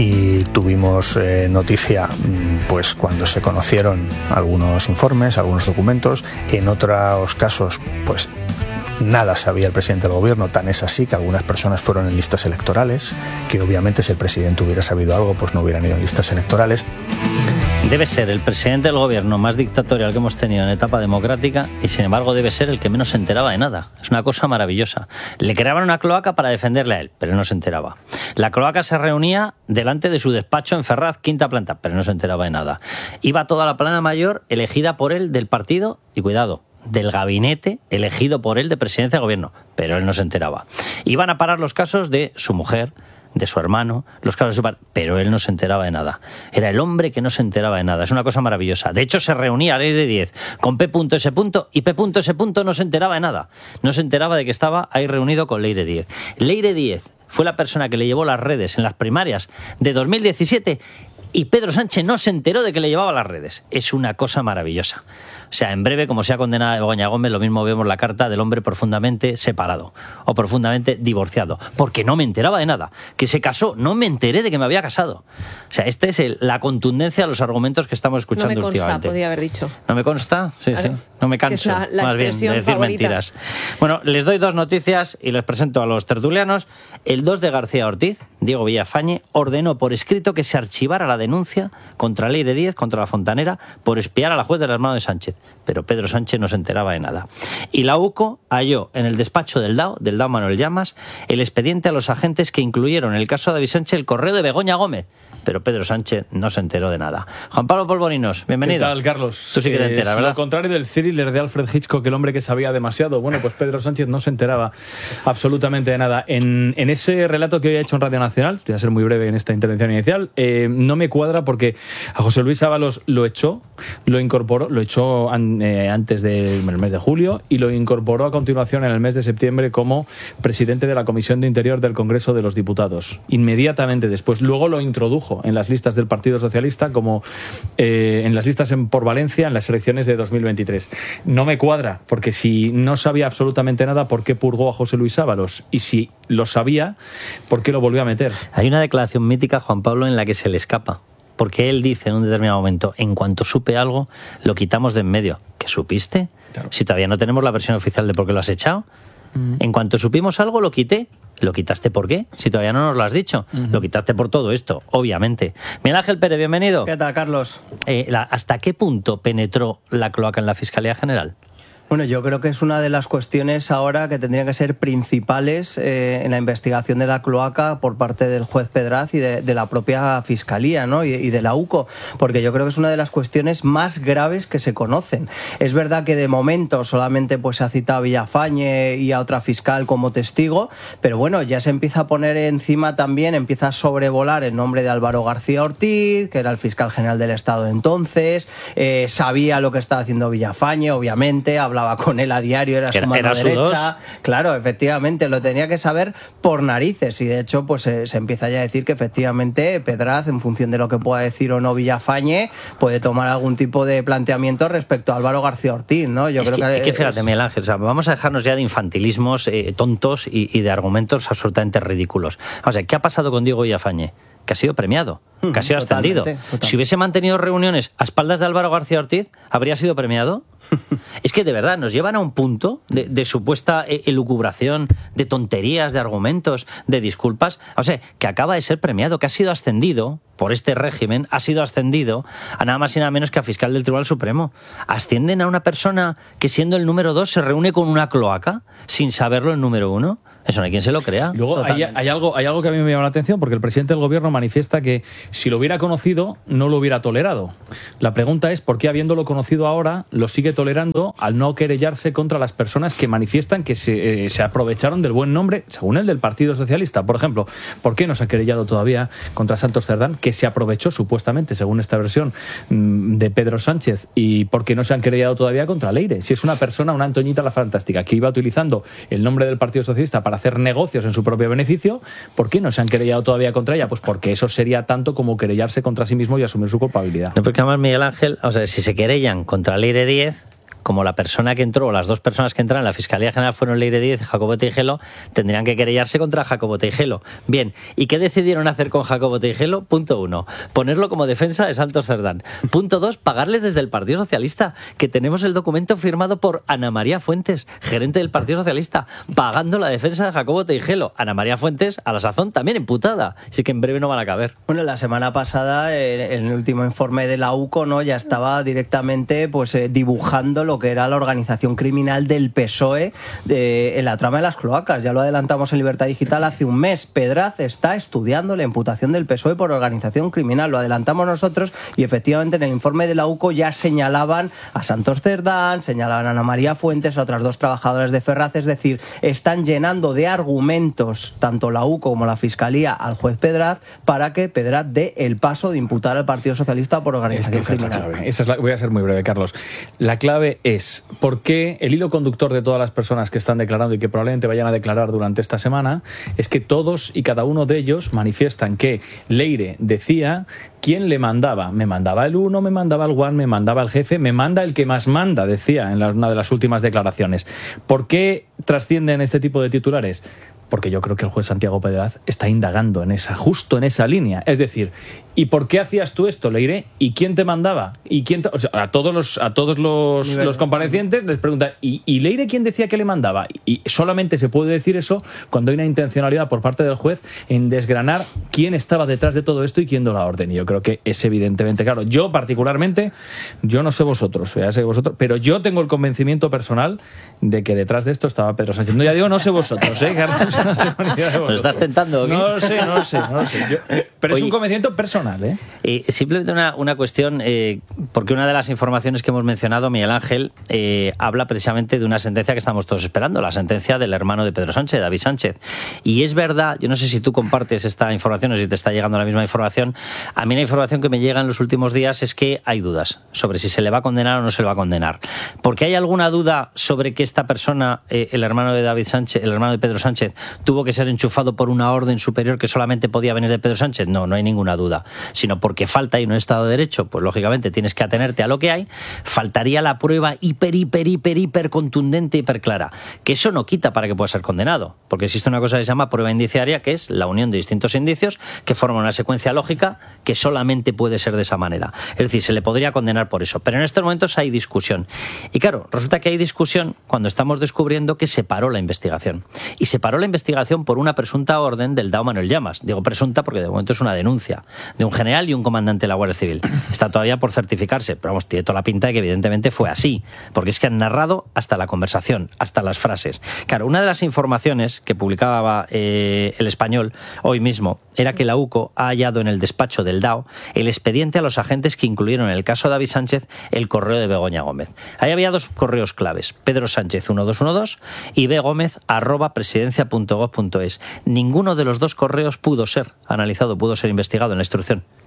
S4: Y tuvimos noticia pues cuando se conocieron algunos informes, algunos documentos. En otros casos, pues nada sabía el presidente del gobierno, tan es así que algunas personas fueron en listas electorales, que obviamente si el presidente hubiera sabido algo, pues no hubieran ido en listas electorales.
S1: Debe ser el presidente del gobierno más dictatorial que hemos tenido en etapa democrática y sin embargo debe ser el que menos se enteraba de nada. Es una cosa maravillosa. Le creaban una cloaca para defenderle a él, pero no se enteraba. La cloaca se reunía delante de su despacho en Ferraz, quinta planta, pero no se enteraba de nada. Iba toda la plana mayor elegida por él del partido y cuidado, del gabinete elegido por él de presidencia del gobierno, pero él no se enteraba. Iban a parar los casos de su mujer, de su hermano, los casos de su padre, pero él no se enteraba de nada. Era el hombre que no se enteraba de nada. Es una cosa maravillosa. De hecho, se reunía a Ley de 10 con P.S. y P.S. no se enteraba de nada. No se enteraba de que estaba ahí reunido con Leire 10. Leire 10 fue la persona que le llevó las redes en las primarias de 2017 y Pedro Sánchez no se enteró de que le llevaba las redes. Es una cosa maravillosa. O sea, en breve, como sea condenada Begoña Gómez, lo mismo vemos la carta del hombre profundamente separado o profundamente divorciado, porque no me enteraba de nada. Que se casó, no me enteré de que me había casado. O sea, esta es la contundencia de los argumentos que estamos escuchando últimamente.
S3: No me consta, podía haber dicho.
S1: ¿No me consta? Sí, claro. Sí. No me canso,
S3: es la
S1: más bien, de decir
S3: favorita.
S1: mentiras. Bueno, les doy dos noticias y les presento a los tertulianos. El 2 de García Ortiz, Diego Villafañe, ordenó por escrito que se archivara la denuncia contra Leire 10, contra la Fontanera, por espiar a la juez del hermano de Sánchez. Pero Pedro Sánchez no se enteraba de nada. Y la UCO halló en el despacho del DAO Manuel Llamas, el expediente a los agentes que incluyeron en el caso de David Sánchez el correo de Begoña Gómez. Pero Pedro Sánchez no se enteró de nada. Juan Pablo Polvorinos, bienvenido.
S22: ¿Qué tal, Carlos?
S1: Tú sí que te enteras, ¿verdad?
S22: Lo contrario del thriller de Alfred Hitchcock, el hombre que sabía demasiado. Bueno, pues Pedro Sánchez no se enteraba absolutamente de nada. En ese relato que hoy ha hecho en Radio Nacional, voy a ser muy breve en esta intervención inicial, no me cuadra porque a José Luis Ábalos lo echó, lo incorporó, lo echó antes del mes de julio y lo incorporó a continuación en el mes de septiembre como presidente de la Comisión de Interior del Congreso de los Diputados. Inmediatamente después. Luego lo introdujo en las listas del Partido Socialista como en las listas por Valencia en las elecciones de 2023. No me cuadra, porque si no sabía absolutamente nada, ¿por qué purgó a José Luis Ábalos? Y si lo sabía, ¿por qué lo volvió a meter?
S1: Hay una declaración mítica, Juan Pablo, en la que se le escapa. Porque él dice en un determinado momento, en cuanto supe algo, lo quitamos de en medio. ¿Qué supiste? Claro. Si todavía no tenemos la versión oficial de por qué lo has echado. En cuanto supimos algo, lo quité. ¿Lo quitaste por qué? Si todavía no nos lo has dicho. Lo quitaste por todo esto, obviamente. Miguel Ángel Pérez, bienvenido.
S23: ¿Qué tal, Carlos?
S1: ¿Hasta qué punto penetró la cloaca en la Fiscalía General?
S23: Bueno, yo creo que es una de las cuestiones ahora que tendrían que ser principales en la investigación de la cloaca por parte del juez Pedraz y de la propia Fiscalía, ¿no? y de la UCO, porque yo creo que es una de las cuestiones más graves que se conocen. Es verdad que de momento solamente pues se ha citado a Villafañe y a otra fiscal como testigo, pero bueno, ya se empieza a poner encima también, empieza a sobrevolar el nombre de Álvaro García Ortiz, que era el fiscal general del Estado entonces, sabía lo que estaba haciendo Villafañe, obviamente, hablaba hablaba con él a diario, era su mano derecha. Claro, efectivamente, lo tenía que saber por narices, y de hecho pues se empieza ya a decir que efectivamente Pedraz, en función de lo que pueda decir o no Villafañe, puede tomar algún tipo de planteamiento respecto a Álvaro García Ortiz, ¿no? Yo creo que
S1: fíjate, Miguel Ángel, o sea, vamos a dejarnos ya de infantilismos tontos y de argumentos absolutamente ridículos. O sea, ¿qué ha pasado con Diego Villafañe? Que ha sido premiado, que ha sido ascendido. Si hubiese mantenido reuniones a espaldas de Álvaro García Ortiz, ¿habría sido premiado? Es que de verdad nos llevan a un punto de supuesta elucubración, de tonterías, de argumentos, de disculpas. O sea, que acaba de ser premiado, que ha sido ascendido por este régimen, ha sido ascendido a nada más y nada menos que a fiscal del Tribunal Supremo. Ascienden a una persona que, siendo el número 2, se reúne con una cloaca sin saberlo el número 1. Eso no hay quien se lo crea.
S22: Luego hay algo que a mí me llama la atención, porque el presidente del gobierno manifiesta que si lo hubiera conocido no lo hubiera tolerado. La pregunta es por qué, habiéndolo conocido ahora, lo sigue tolerando al no querellarse contra las personas que manifiestan que se aprovecharon del buen nombre, según el del Partido Socialista. Por ejemplo, ¿por qué no se ha querellado todavía contra Santos Cerdán, que se aprovechó supuestamente, según esta versión, de Pedro Sánchez? ¿Y por qué no se han querellado todavía contra Leire? Si es una persona, una Antoñita la Fantástica, que iba utilizando el nombre del Partido Socialista para hacer negocios en su propio beneficio, ¿por qué no se han querellado todavía contra ella? Pues porque eso sería tanto como querellarse contra sí mismo y asumir su culpabilidad.
S1: No, porque además, Miguel Ángel, o sea, si se querellan contra Leire Díez, como la persona que entró, o las dos personas que entraron en la Fiscalía General fueron Leire Díez y Jacobo Teijelo, tendrían que querellarse contra Jacobo Teijelo. Bien, ¿y qué decidieron hacer con Jacobo Teijelo? Punto 1, ponerlo como defensa de Santos Cerdán. Punto 2, pagarle desde el Partido Socialista, que tenemos el documento firmado por Ana María Fuentes, gerente del Partido Socialista, pagando la defensa de Jacobo Teijelo. Ana María Fuentes, a la sazón, también imputada, así que en breve no van a caber.
S23: Bueno, la semana pasada, en el último informe de la UCO, ¿no?, ya estaba directamente dibujando lo que era la organización criminal del PSOE en la trama de las cloacas. Ya lo adelantamos en Libertad Digital hace un mes. Pedraz está estudiando la imputación del PSOE por organización criminal. Lo adelantamos nosotros y efectivamente en el informe de la UCO ya señalaban a Santos Cerdán, señalaban a Ana María Fuentes, a otras dos trabajadoras de Ferraz. Es decir, están llenando de argumentos tanto la UCO como la Fiscalía al juez Pedraz para que Pedraz dé el paso de imputar al Partido Socialista por organización criminal.
S22: Voy a ser muy breve, Carlos. La clave es por qué el hilo conductor de todas las personas que están declarando y que probablemente vayan a declarar durante esta semana es que todos y cada uno de ellos manifiestan que Leire decía quién le mandaba. Me mandaba el 1, me mandaba el Juan, me mandaba el jefe, me manda el que más manda, decía en una de las últimas declaraciones. ¿Por qué trascienden este tipo de titulares? Porque yo creo que el juez Santiago Pedraz está indagando justo en esa línea. Es decir, ¿y por qué hacías tú esto, Leire? ¿Y quién te mandaba? ¿Y quién o sea, a todos los comparecientes les preguntan, ¿y Leire quién decía que le mandaba? Y solamente se puede decir eso cuando hay una intencionalidad por parte del juez en desgranar quién estaba detrás de todo esto y quién dio la orden. Y yo creo que es evidentemente claro. Yo particularmente, yo no sé vosotros, pero yo tengo el convencimiento personal de que detrás de esto estaba Pedro Sánchez. No, ya digo, no sé vosotros, Carlos. No tengo ni idea de vosotros.
S1: ¿Nos estás tentando?
S22: No lo sé. Pero es un convencimiento personal, ¿eh?
S1: Simplemente una cuestión, porque una de las informaciones que hemos mencionado, Miguel Ángel, habla precisamente de una sentencia que estamos todos esperando, la sentencia del hermano de Pedro Sánchez, David Sánchez. Y es verdad, yo no sé si tú compartes esta información o si te está llegando la misma información. A mí la información que me llega en los últimos días es que hay dudas sobre si se le va a condenar o no se le va a condenar. Porque hay alguna duda sobre que esta persona, el hermano de David Sánchez, el hermano de Pedro Sánchez, tuvo que ser enchufado por una orden superior que solamente podía venir de Pedro Sánchez. No hay ninguna duda. Sino porque falta y no Estado de Derecho, pues lógicamente tienes que atenerte a lo que hay. Faltaría la prueba hiper contundente, hiper clara. Que eso no quita para que pueda ser condenado. Porque existe una cosa que se llama prueba indiciaria, que es la unión de distintos indicios que forman una secuencia lógica que solamente puede ser de esa manera. Es decir, se le podría condenar por eso. Pero en estos momentos hay discusión. Y claro, resulta que hay discusión cuando estamos descubriendo que se paró la investigación. Y se paró la investigación por una presunta orden del DAO Manuel Llamas. Digo presunta porque de momento es una denuncia de un general y un comandante de la Guardia Civil. Está todavía por certificarse, pero vamos, tiene toda la pinta de que evidentemente fue así, porque es que han narrado hasta la conversación, hasta las frases. Claro, una de las informaciones que publicaba El Español hoy mismo era que la UCO ha hallado en el despacho del DAO el expediente a los agentes que incluyeron en el caso David Sánchez el correo de Begoña Gómez. Ahí había dos correos claves, Pedro Sánchez 1212 y begomez@presidencia.gov.es. Ninguno de los dos correos pudo ser analizado, pudo ser investigado en la instrucción.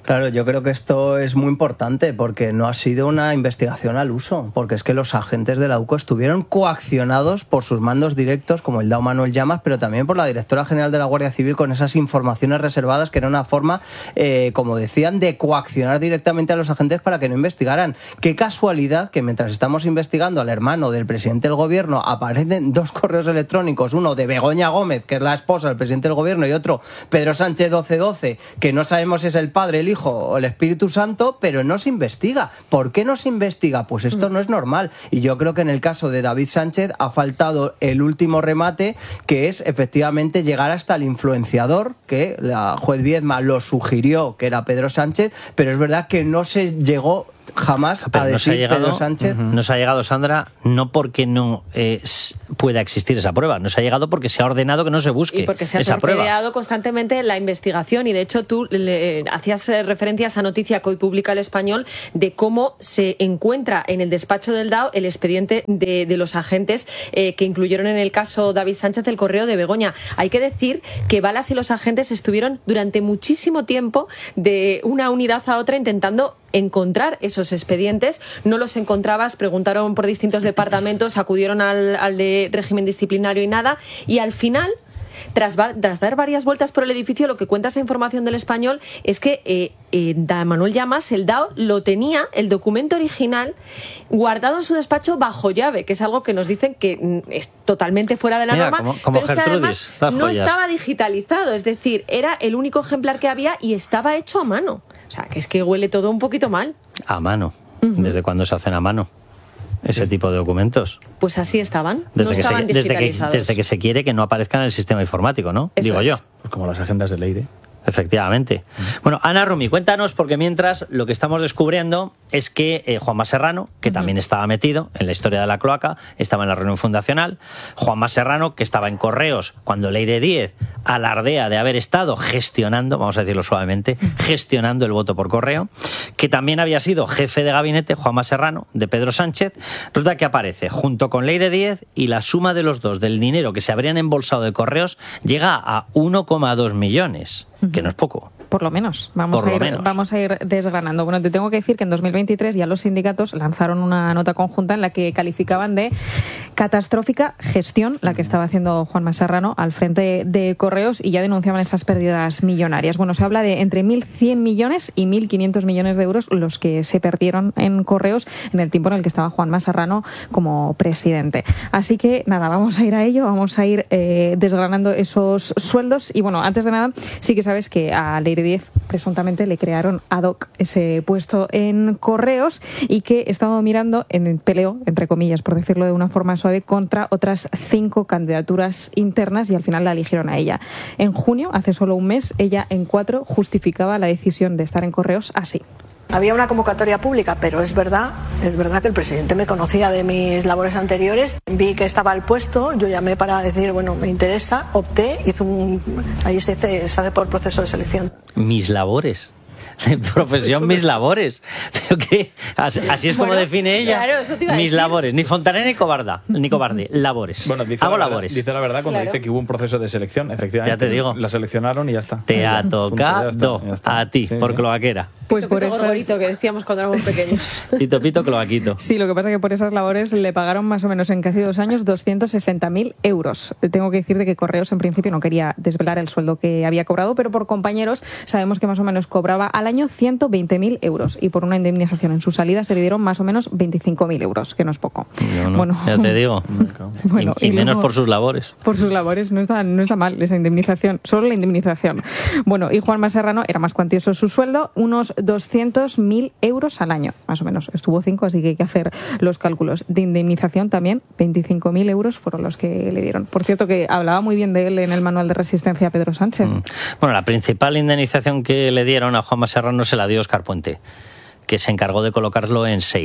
S23: Claro, yo creo que esto es muy importante porque no ha sido una investigación al uso, porque es que los agentes de la UCO estuvieron coaccionados por sus mandos directos, como el DAO Manuel Llamas, pero también por la Directora General de la Guardia Civil con esas informaciones reservadas, que era una forma, como decían, de coaccionar directamente a los agentes para que no investigaran. Qué casualidad que mientras estamos investigando al hermano del presidente del gobierno aparecen 2 correos electrónicos, uno de Begoña Gómez, que es la esposa del presidente del gobierno, y otro Pedro Sánchez 1212, que no sabemos si es el padre, el hijo o el Espíritu Santo, pero no se investiga. ¿Por qué no se investiga? Pues esto no es normal. Y yo creo que en el caso de David Sánchez ha faltado el último remate, que es efectivamente llegar hasta el influenciador, que la juez Viedma lo sugirió, que era Pedro Sánchez, pero es verdad que no se llegó jamás a decir Pedro Sánchez.
S1: Nos ha llegado, Sandra, no porque no pueda existir esa prueba, nos ha llegado porque se ha ordenado que no se busque
S3: y porque se ha
S1: esa prueba.
S3: torpedeado constantemente la investigación, y de hecho tú hacías referencia a esa noticia que hoy publica El Español de cómo se encuentra en el despacho del DAO el expediente de los agentes que incluyeron en el caso David Sánchez el correo de Begoña. Hay que decir que Balas y los agentes estuvieron durante muchísimo tiempo de una unidad a otra intentando encontrar esos expedientes. No los encontrabas, preguntaron por distintos departamentos, acudieron al de régimen disciplinario y nada, y al final, tras dar varias vueltas por el edificio, lo que cuenta esa información del Español es que Manuel Llamas, el DAO, lo tenía, el documento original, guardado en su despacho bajo llave, que es algo que nos dicen que es totalmente fuera de la norma,
S1: como
S3: pero es que además no estaba digitalizado, es decir, era el único ejemplar que había y estaba hecho a mano. O sea, que es que huele todo un poquito mal.
S1: A mano. ¿Desde cuándo se hacen a mano ese tipo de documentos?
S3: Pues así estaban. No estaban digitalizados.
S1: Desde que se quiere que no aparezcan en el sistema informático, ¿no?
S3: Eso
S1: digo
S3: es.
S1: yo.
S22: Pues como las agendas de Leire.
S1: Efectivamente. Bueno, Ana Rumi, cuéntanos, porque mientras lo que estamos descubriendo es que Juanma Serrano, que también estaba metido en la historia de la cloaca, estaba en la reunión fundacional. Juanma Serrano, que estaba en Correos cuando Leire Díez alardea de haber estado gestionando, vamos a decirlo suavemente, gestionando el voto por correo, que también había sido jefe de gabinete, Juanma Serrano, de Pedro Sánchez. Resulta que aparece junto con Leire Díez y la suma de los dos del dinero que se habrían embolsado de Correos llega a 1,2 millones. Que no es poco.
S5: Por lo menos. Vamos a ir desgranando. Bueno, te tengo que decir que en 2023 ya los sindicatos lanzaron una nota conjunta en la que calificaban de catastrófica gestión la que estaba haciendo Juanma Serrano al frente de Correos, y ya denunciaban esas pérdidas millonarias. Bueno, se habla de entre 1.100 millones y 1.500 millones de euros los que se perdieron en Correos en el tiempo en el que estaba Juanma Serrano como presidente. Así que nada, vamos a ir a ello, vamos a ir desgranando esos sueldos. Y bueno, antes de nada, sí que sabes que a Leire Díez presuntamente le crearon ad hoc ese puesto en Correos, y que he estado mirando en peleo, entre comillas, por decirlo de una forma suave, contra otras 5 candidaturas internas, y al final la eligieron a ella. En junio, hace solo un mes, ella en 4 justificaba la decisión de estar en Correos así.
S6: Había una convocatoria pública, pero es verdad que el presidente me conocía de mis labores anteriores. Vi que estaba el puesto, yo llamé para decir, bueno, me interesa, opté, ahí se hace por proceso de selección.
S1: Mis labores. De profesión, mis labores. Pero que así es como define ella.
S3: Claro, eso te iba a
S1: mis
S3: decir.
S1: labores, ni fontanera ni cobarde, labores.
S22: Bueno,
S1: hago labores.
S22: Dice la verdad cuando dice que hubo un proceso de selección, efectivamente.
S1: Ya te digo.
S22: La seleccionaron y ya está.
S1: Te ha tocado a ti,
S22: Sí,
S1: por
S22: sí.
S1: cloaquera.
S5: Pues por
S3: Pito
S5: eso
S3: gorgorito, que decíamos cuando éramos pequeños.
S1: Pito, pito, cloaquito.
S5: Sí, lo que pasa es que por esas labores le pagaron más o menos en casi 2 años 260.000 euros. Tengo que decir de que Correos en principio no quería desvelar el sueldo que había cobrado, pero por compañeros sabemos que más o menos cobraba al año 120.000 euros, y por una indemnización en su salida se le dieron más o menos 25.000 euros, que no es poco.
S1: No,
S5: Bueno,
S1: ya te digo.
S5: Bueno,
S1: y menos
S5: luego,
S1: por sus labores.
S5: por sus labores, no está mal esa indemnización, solo la indemnización. Bueno, y Juanma Serrano era más cuantioso su sueldo, unos 200.000 euros al año, más o menos. Estuvo 5, así que hay que hacer los cálculos. De indemnización también, 25.000 euros fueron los que le dieron. Por cierto, que hablaba muy bien de él en el manual de resistencia Pedro Sánchez.
S1: Bueno, la principal indemnización que le dieron a Juanma Serrano se la dio Óscar Puente, que se encargó de colocarlo en SEIT.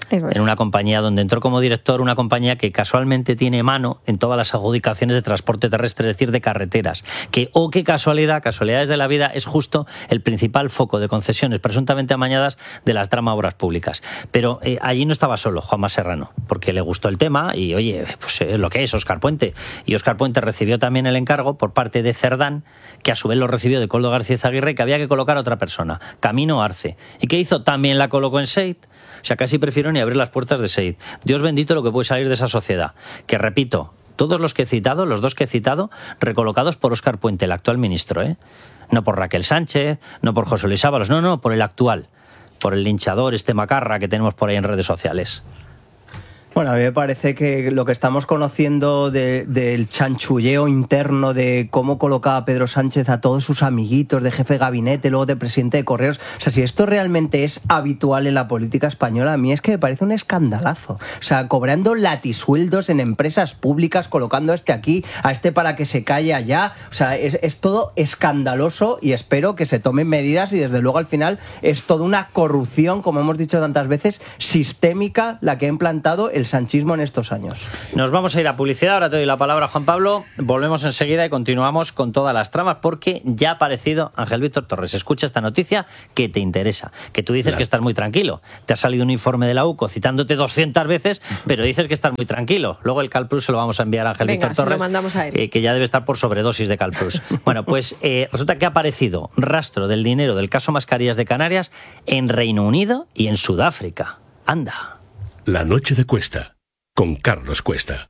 S1: en una compañía donde entró como director, una compañía que casualmente tiene mano en todas las adjudicaciones de transporte terrestre, es decir, de carreteras, que, oh, qué casualidad, casualidades de la vida, es justo el principal foco de concesiones presuntamente amañadas de las Trama Obras Públicas. Pero allí no estaba solo Juanma Serrano, porque le gustó el tema y, oye, pues es lo que es Óscar Puente. Y Óscar Puente recibió también el encargo por parte de Cerdán, que a su vez lo recibió de Coldo García Aguirre, que había que colocar a otra persona, Camino Arce. ¿Y qué hizo? También la colocó en SEIT. O sea, casi prefiero ni abrir las puertas de SEIT. Dios bendito lo que puede salir de esa sociedad. Que, repito, todos los que he citado, los dos que he citado, recolocados por Óscar Puente, el actual ministro, ¿eh? No por Raquel Sánchez, no por José Luis Ábalos, no, por el actual, por el linchador, macarra que tenemos por ahí en redes sociales.
S23: Bueno, a mí me parece que lo que estamos conociendo del chanchulleo interno de cómo colocaba Pedro Sánchez a todos sus amiguitos de jefe de gabinete, luego de presidente de Correos, o sea, si esto realmente es habitual en la política española, a mí es que me parece un escandalazo. O sea, cobrando latisueldos en empresas públicas, colocando a este aquí, a este para que se calle allá, o sea, es todo escandaloso y espero que se tomen medidas y desde luego al final es toda una corrupción, como hemos dicho tantas veces, sistémica la que ha implantado el sanchismo en estos años.
S1: Nos vamos a ir a publicidad, ahora te doy la palabra, Juan Pablo, volvemos enseguida y continuamos con todas las tramas porque ya ha aparecido Ángel Víctor Torres. Escucha esta noticia que te interesa, que tú dices que estás muy tranquilo. Te ha salido un informe de la UCO citándote 200 veces, pero dices que estás muy tranquilo. Luego el Calplus se lo vamos a enviar a Ángel Víctor Torres, lo mandamos a él. Que ya debe estar por sobredosis de Calplus. Bueno, pues resulta que ha aparecido rastro del dinero del caso Mascarillas de Canarias en Reino Unido y en Sudáfrica. Anda.
S2: La noche de Cuesta, con Carlos Cuesta.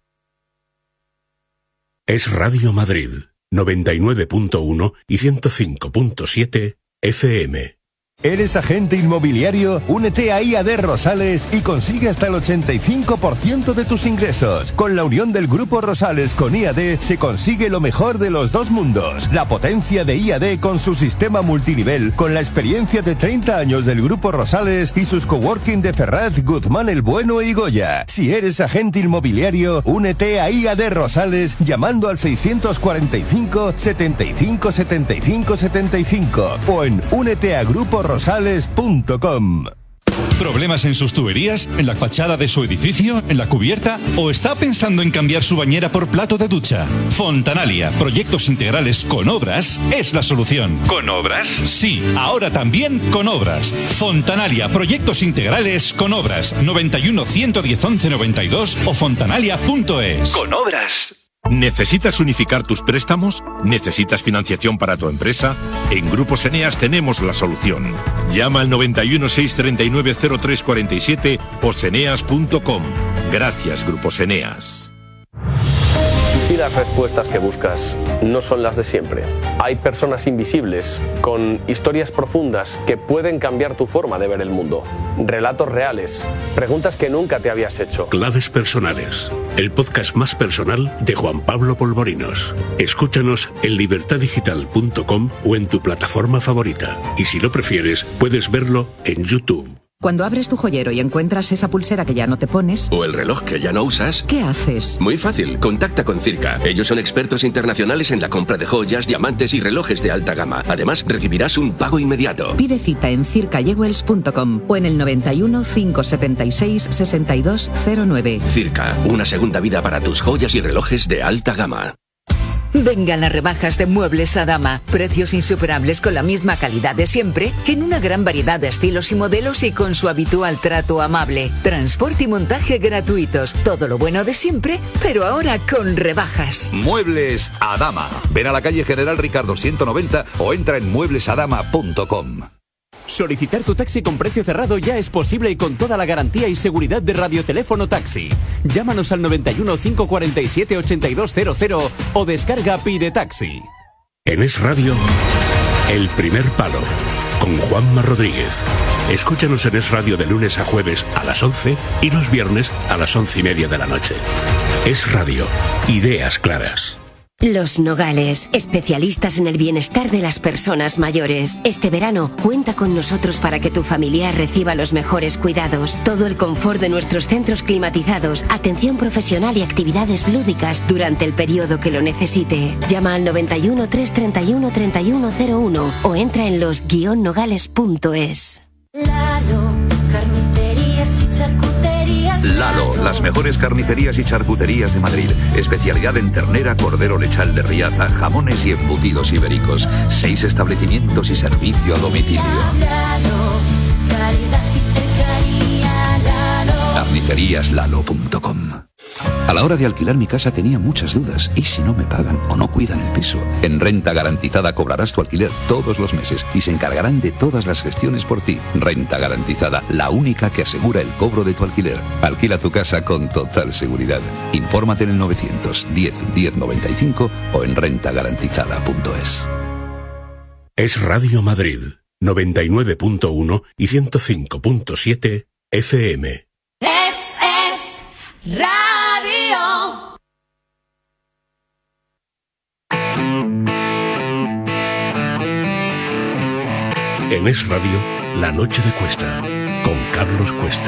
S2: Es Radio Madrid, 99.1 y 105.7 FM.
S7: ¿Eres agente inmobiliario? Únete a IAD Rosales y consigue hasta el 85% de tus ingresos. Con la unión del Grupo Rosales con IAD se consigue lo mejor de los dos mundos. La potencia de IAD con su sistema multinivel, con la experiencia de 30 años del Grupo Rosales y sus coworking de Ferraz, Guzmán el Bueno y Goya. Si eres agente inmobiliario, únete a IAD Rosales llamando al 645 75 75 75 o en úneteagruporosales.com.
S8: ¿Problemas en sus tuberías? ¿En la fachada de su edificio? ¿En la cubierta? ¿O está pensando en cambiar su bañera por plato de ducha? Fontanalia, proyectos integrales con obras, es la solución. ¿Con obras? Sí, ahora también con obras. Fontanalia, proyectos integrales con obras. 91 110 11 92 o fontanalia.es.
S10: Con obras. ¿Necesitas unificar tus préstamos? ¿Necesitas financiación para tu empresa? En Grupos Eneas tenemos la solución. Llama al 91 639 0347 o seneas.com. Gracias, Grupos Eneas.
S24: ¿Y si las respuestas que buscas no son las de siempre? Hay personas invisibles, con historias profundas que pueden cambiar tu forma de ver el mundo. Relatos reales, preguntas que nunca te habías hecho.
S2: Claves personales, el podcast más personal de Juan Pablo Polvorinos. Escúchanos en libertaddigital.com o en tu plataforma favorita. Y si lo prefieres, puedes verlo en YouTube.
S25: Cuando abres tu joyero y encuentras esa pulsera que ya no te pones...
S26: O el reloj que ya no usas...
S25: ¿Qué haces?
S26: Muy fácil, contacta con Circa. Ellos son expertos internacionales en la compra de joyas, diamantes y relojes de alta gama. Además, recibirás un pago inmediato.
S25: Pide cita en circajewels.com o en el 91 576 6209.
S26: Circa, una segunda vida para tus joyas y relojes de alta gama.
S27: Vengan las rebajas de Muebles Adama. Precios insuperables con la misma calidad de siempre, que en una gran variedad de estilos y modelos y con su habitual trato amable. Transporte y montaje gratuitos. Todo lo bueno de siempre, pero ahora con rebajas.
S28: Muebles Adama. Ven a la calle General Ricardo 190 o entra en mueblesadama.com.
S29: Solicitar tu taxi con precio cerrado ya es posible y con toda la garantía y seguridad de Radioteléfono Taxi. Llámanos al 91 547 8200 o descarga Pide Taxi.
S2: En Es Radio, El Primer Palo, con Juanma Rodríguez. Escúchanos en Es Radio de lunes a jueves a las 11 y los viernes a las 11:30 de la noche. Es Radio, ideas claras.
S30: Los Nogales, especialistas en el bienestar de las personas mayores. Este verano, cuenta con nosotros para que tu familiar reciba los mejores cuidados. Todo el confort de nuestros centros climatizados, atención profesional y actividades lúdicas durante el periodo que lo necesite. Llama al 91 331 3101 o entra en los-nogales.es.
S15: Lalo, carnicerías y charcuterías.
S28: Lalo, las mejores carnicerías y charcuterías de Madrid. Especialidad en ternera, cordero lechal de Riaza, jamones y embutidos ibéricos. 6 establecimientos y servicio a domicilio. Carniceríaslalo.com. A la hora de alquilar mi casa tenía muchas dudas. ¿Y si no me pagan o no cuidan el piso? En Renta Garantizada cobrarás tu alquiler todos los meses y se encargarán de todas las gestiones por ti. Renta Garantizada, la única que asegura el cobro de tu alquiler. Alquila tu casa con total seguridad. Infórmate en el 910 1095 o en rentagarantizada.es.
S2: Es Radio Madrid, 99.1 y 105.7 FM.
S15: Radio.
S2: En Es Radio, La Noche de Cuesta, con Carlos Cuesta.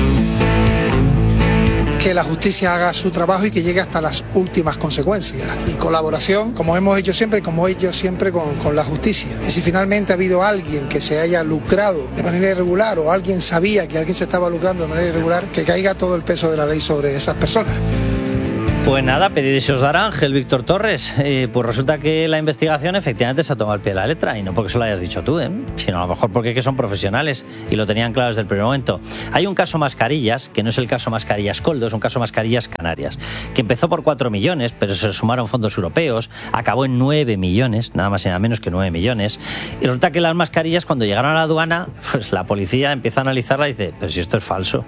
S9: Que la justicia haga su trabajo y que llegue hasta las últimas consecuencias. Y colaboración, como hemos hecho siempre, con la justicia. Y si finalmente ha habido alguien que se haya lucrado de manera irregular o alguien sabía que alguien se estaba lucrando de manera irregular, que caiga todo el peso de la ley sobre esas personas.
S1: Pues nada, pedid y se os dará, Ángel Víctor Torres. Pues resulta que la investigación efectivamente se ha tomado al pie de la letra, y no porque se lo hayas dicho tú, sino a lo mejor porque son profesionales y lo tenían claro desde el primer momento. Hay un caso Mascarillas, que no es el caso Mascarillas Coldo, es un caso Mascarillas Canarias, que empezó por 4 millones, pero se sumaron fondos europeos, acabó en 9 millones, nada más y nada menos que 9 millones, y resulta que las mascarillas, cuando llegaron a la aduana, pues la policía empieza a analizarla y dice, pero si esto es falso.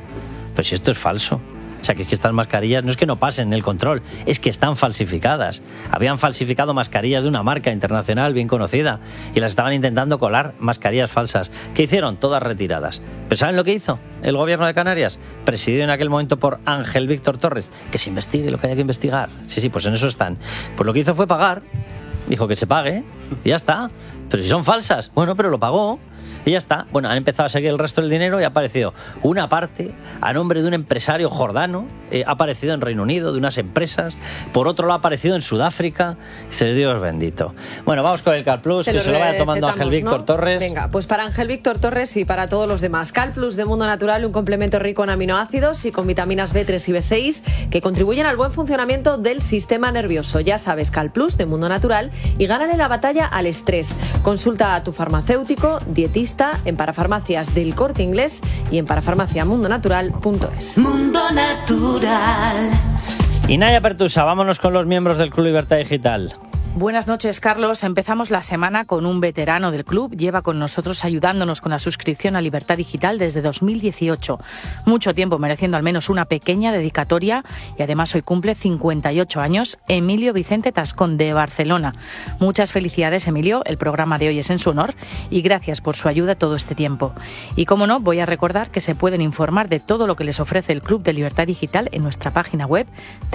S1: O sea, que es que estas mascarillas no es que no pasen el control, es que están falsificadas. Habían falsificado mascarillas de una marca internacional bien conocida y las estaban intentando colar, mascarillas falsas. ¿Qué hicieron? Todas retiradas. ¿Pero saben lo que hizo el gobierno de Canarias? Presidido en aquel momento por Ángel Víctor Torres. Que se investigue lo que haya que investigar. Sí, pues en eso están. Pues lo que hizo fue pagar. Dijo que se pague y ya está. Pero si son falsas, bueno, pero lo pagó. Y ya está. Bueno, han empezado a seguir el resto del dinero y ha aparecido una parte a nombre de un empresario jordano, ha aparecido en Reino Unido, de unas empresas, por otro lado ha aparecido en Sudáfrica. Dice, Dios bendito. Bueno, vamos con el CalPlus, que se lo vaya tomando Ángel Víctor Torres.
S3: Venga, pues para Ángel Víctor Torres y para todos los demás. CalPlus de Mundo Natural, un complemento rico en aminoácidos y con vitaminas B3 y B6 que contribuyen al buen funcionamiento del sistema nervioso. Ya sabes, CalPlus de Mundo Natural, y gánale la batalla al estrés. Consulta a tu farmacéutico, dietista, en parafarmacias del Corte Inglés y en parafarmaciamundonatural.es.
S15: Mundo Natural.
S1: Y Naya Pertusa, vámonos con los miembros del Club Libertad Digital.
S11: Buenas noches, Carlos. Empezamos la semana con un veterano del club. Lleva con nosotros ayudándonos con la suscripción a Libertad Digital desde 2018. Mucho tiempo mereciendo al menos una pequeña dedicatoria, y además hoy cumple 58 años, Emilio Vicente Tascón, de Barcelona. Muchas felicidades, Emilio. El programa de hoy es en su honor y gracias por su ayuda todo este tiempo. Y como no, voy a recordar que se pueden informar de todo lo que les ofrece el Club de Libertad Digital en nuestra página web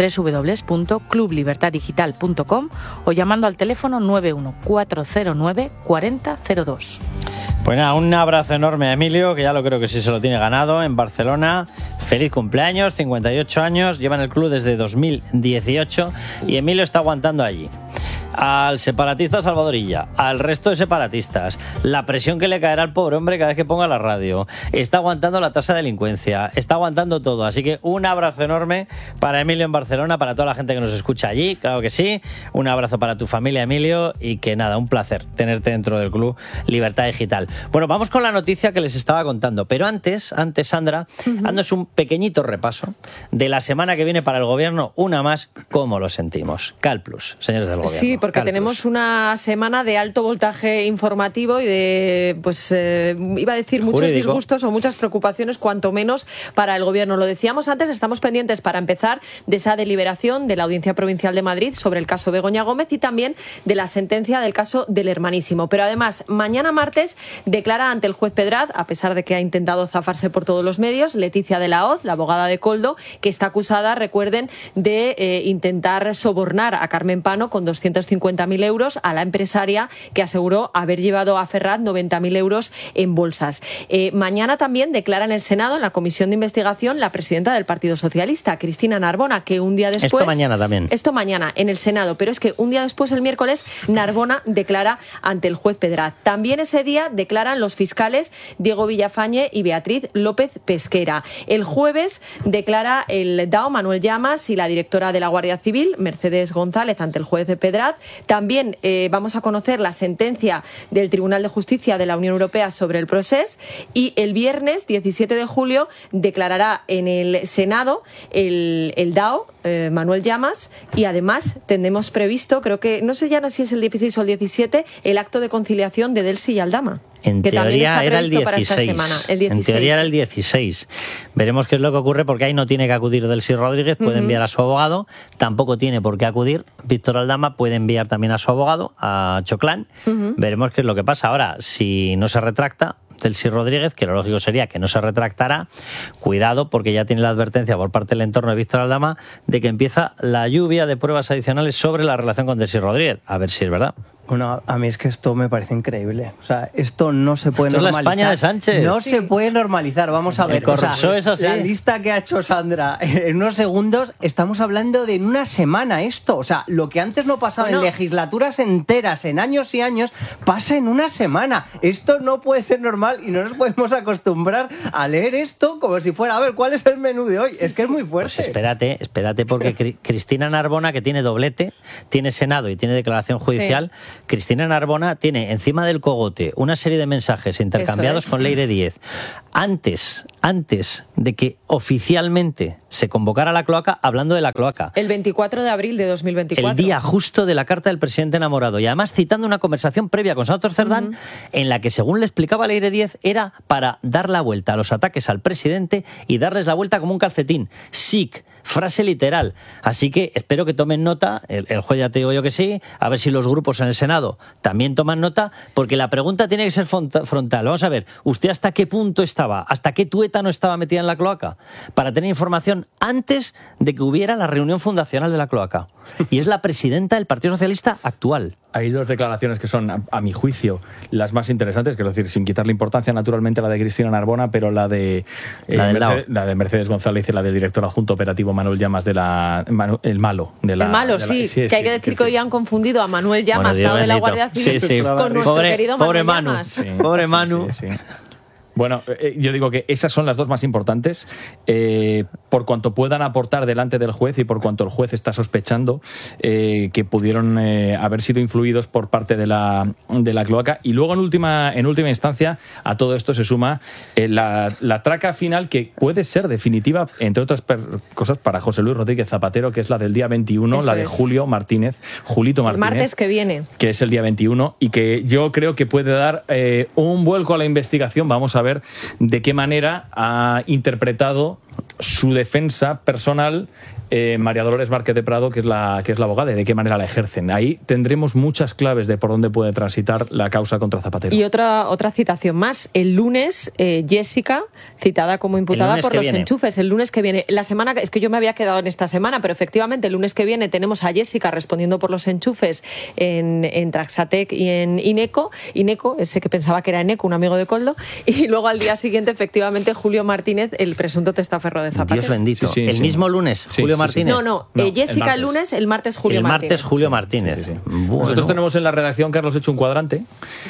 S11: www.clublibertaddigital.com o llamando al teléfono 914094002.
S1: Pues nada, un abrazo enorme a Emilio, que ya lo creo que sí se lo tiene ganado, en Barcelona. Feliz cumpleaños, 58 años, lleva en el club desde 2018 y Emilio está aguantando allí. Al separatista Salvadorilla, al resto de separatistas, la presión que le caerá al pobre hombre cada vez que ponga la radio, está aguantando la tasa de delincuencia, está aguantando todo, así que un abrazo enorme para Emilio en Barcelona, para toda la gente que nos escucha allí, claro que sí, un abrazo para tu familia, Emilio, y que nada, un placer tenerte dentro del Club Libertad Digital. Bueno, vamos con la noticia que les estaba contando, pero antes Sandra, haznos un pequeñito repaso de la semana que viene para el gobierno, una más, ¿cómo lo sentimos? CalPlus, señores del gobierno.
S3: Sí, porque tenemos una semana de alto voltaje informativo y de, iba a decir muchos jurídico, disgustos o muchas preocupaciones, cuanto menos para el gobierno. Lo decíamos antes, estamos pendientes para empezar de esa deliberación de la Audiencia Provincial de Madrid sobre el caso Begoña Gómez y también de la sentencia del caso del Hermanísimo. Pero además, mañana martes declara ante el juez Pedraz, a pesar de que ha intentado zafarse por todos los medios, Leticia de la Hoz, la abogada de Koldo, que está acusada, recuerden, de intentar sobornar a Carmen Pano con 250 250.000 euros a la empresaria que aseguró haber llevado a Ferraz 90.000 euros en bolsas. Mañana también declara en el Senado, en la comisión de investigación, la presidenta del Partido Socialista, Cristina Narbona, que un día después...
S1: Esto mañana también.
S3: Esto mañana en el Senado, pero es que un día después, el miércoles, Narbona declara ante el juez Pedraz. También ese día declaran los fiscales Diego Villafañe y Beatriz López Pesquera. El jueves declara el DAO Manuel Llamas y la directora de la Guardia Civil, Mercedes González, ante el juez Pedraz. También vamos a conocer la sentencia del Tribunal de Justicia de la Unión Europea sobre el Procés, y el viernes 17 de julio declarará en el Senado el DAO Manuel Llamas, y además tenemos previsto, creo que, no sé ya si es el 16 o el 17, el acto de conciliación de Delsi y Aldama.
S1: En teoría era el 16.
S3: Para esta semana, el 16.
S1: En teoría era el 16. Veremos qué es lo que ocurre, porque ahí no tiene que acudir Delsi Rodríguez, puede enviar a su abogado, tampoco tiene por qué acudir Víctor Aldama, puede enviar también a su abogado, a Choclán. Veremos qué es lo que pasa. Ahora, si no se retracta Delsi Rodríguez, que lo lógico sería que no se retractará, cuidado, porque ya tiene la advertencia por parte del entorno de Víctor Aldama de que empieza la lluvia de pruebas adicionales sobre la relación con Delsi Rodríguez. A ver si es verdad.
S23: Bueno, a mí es que esto me parece increíble. O sea, esto no se puede
S1: normalizar.
S23: Esto
S1: es la España de Sánchez.
S23: No se puede normalizar. Vamos a ver. La lista que ha hecho Sandra en unos segundos, estamos hablando de en una semana esto. O sea, lo que antes no pasaba en legislaturas enteras, en años y años, pasa en una semana. Esto no puede ser normal y no nos podemos acostumbrar a leer esto como si fuera, a ver, ¿cuál es el menú de hoy? Es que es muy fuerte.
S1: Pues espérate, porque Cristina Narbona, que tiene doblete, tiene Senado y tiene declaración judicial, Cristina Narbona tiene encima del cogote una serie de mensajes intercambiados con Leire Díez antes de que oficialmente se convocara la cloaca, hablando de la cloaca.
S3: El 24 de abril de 2024.
S1: El día justo de la carta del presidente enamorado, y además citando una conversación previa con Santos Cerdán, en la que, según le explicaba Leire Díez, era para dar la vuelta a los ataques al presidente y darles la vuelta como un calcetín. SIC. Frase literal. Así que espero que tomen nota, el juez ya te digo yo que sí, a ver si los grupos en el Senado también toman nota, porque la pregunta tiene que ser frontal. Vamos a ver, ¿usted hasta qué punto estaba, hasta qué tuétano estaba metida en la cloaca? Para tener información antes de que hubiera la reunión fundacional de la cloaca. Y es la presidenta del Partido Socialista actual.
S22: Hay dos declaraciones que son, a mi juicio, las más interesantes, quiero decir, sin quitarle importancia, naturalmente, la de Cristina Narbona, pero la de Mercedes González y la del director adjunto operativo Manuel Llamas que hay que decir que hoy
S3: han confundido a Manuel Llamas, Dios de la Guardia Civil, con nuestro querido Manuel Llamas.
S1: Pobre Manu.
S22: Sí. Bueno, yo digo que esas son las dos más importantes, por cuanto puedan aportar delante del juez y por cuanto el juez está sospechando que pudieron haber sido influidos por parte de la cloaca. Y luego, en última instancia, a todo esto se suma la traca final, que puede ser definitiva, entre otras cosas, para José Luis Rodríguez Zapatero, que es la del día 21, eso la de Julito Martínez.
S3: El martes que viene.
S22: Que es el día 21 y que yo creo que puede dar un vuelco a la investigación. Vamos a ver de qué manera ha interpretado su defensa personal María Dolores Márquez de Prado, que es la abogada, y de qué manera la ejercen. Ahí tendremos muchas claves de por dónde puede transitar la causa contra Zapatero.
S3: Y otra citación más. El lunes, Jessica, citada como imputada por los enchufes. El lunes que viene. La semana, es que yo me había quedado en esta semana, pero efectivamente el lunes que viene tenemos a Jessica respondiendo por los enchufes en Traxatec y en Ineco, ese que pensaba que era Eneco, un amigo de Coldo, y luego al día siguiente, efectivamente, Julio Martínez, el presunto testaferro de Zapatero.
S1: Dios bendito. El mismo lunes, Julio Martínez.
S3: No, Jessica el lunes, el martes Julio Martínez.
S1: El martes Julio Martínez.
S22: Bueno. Nosotros tenemos en la redacción, Carlos, hecho un cuadrante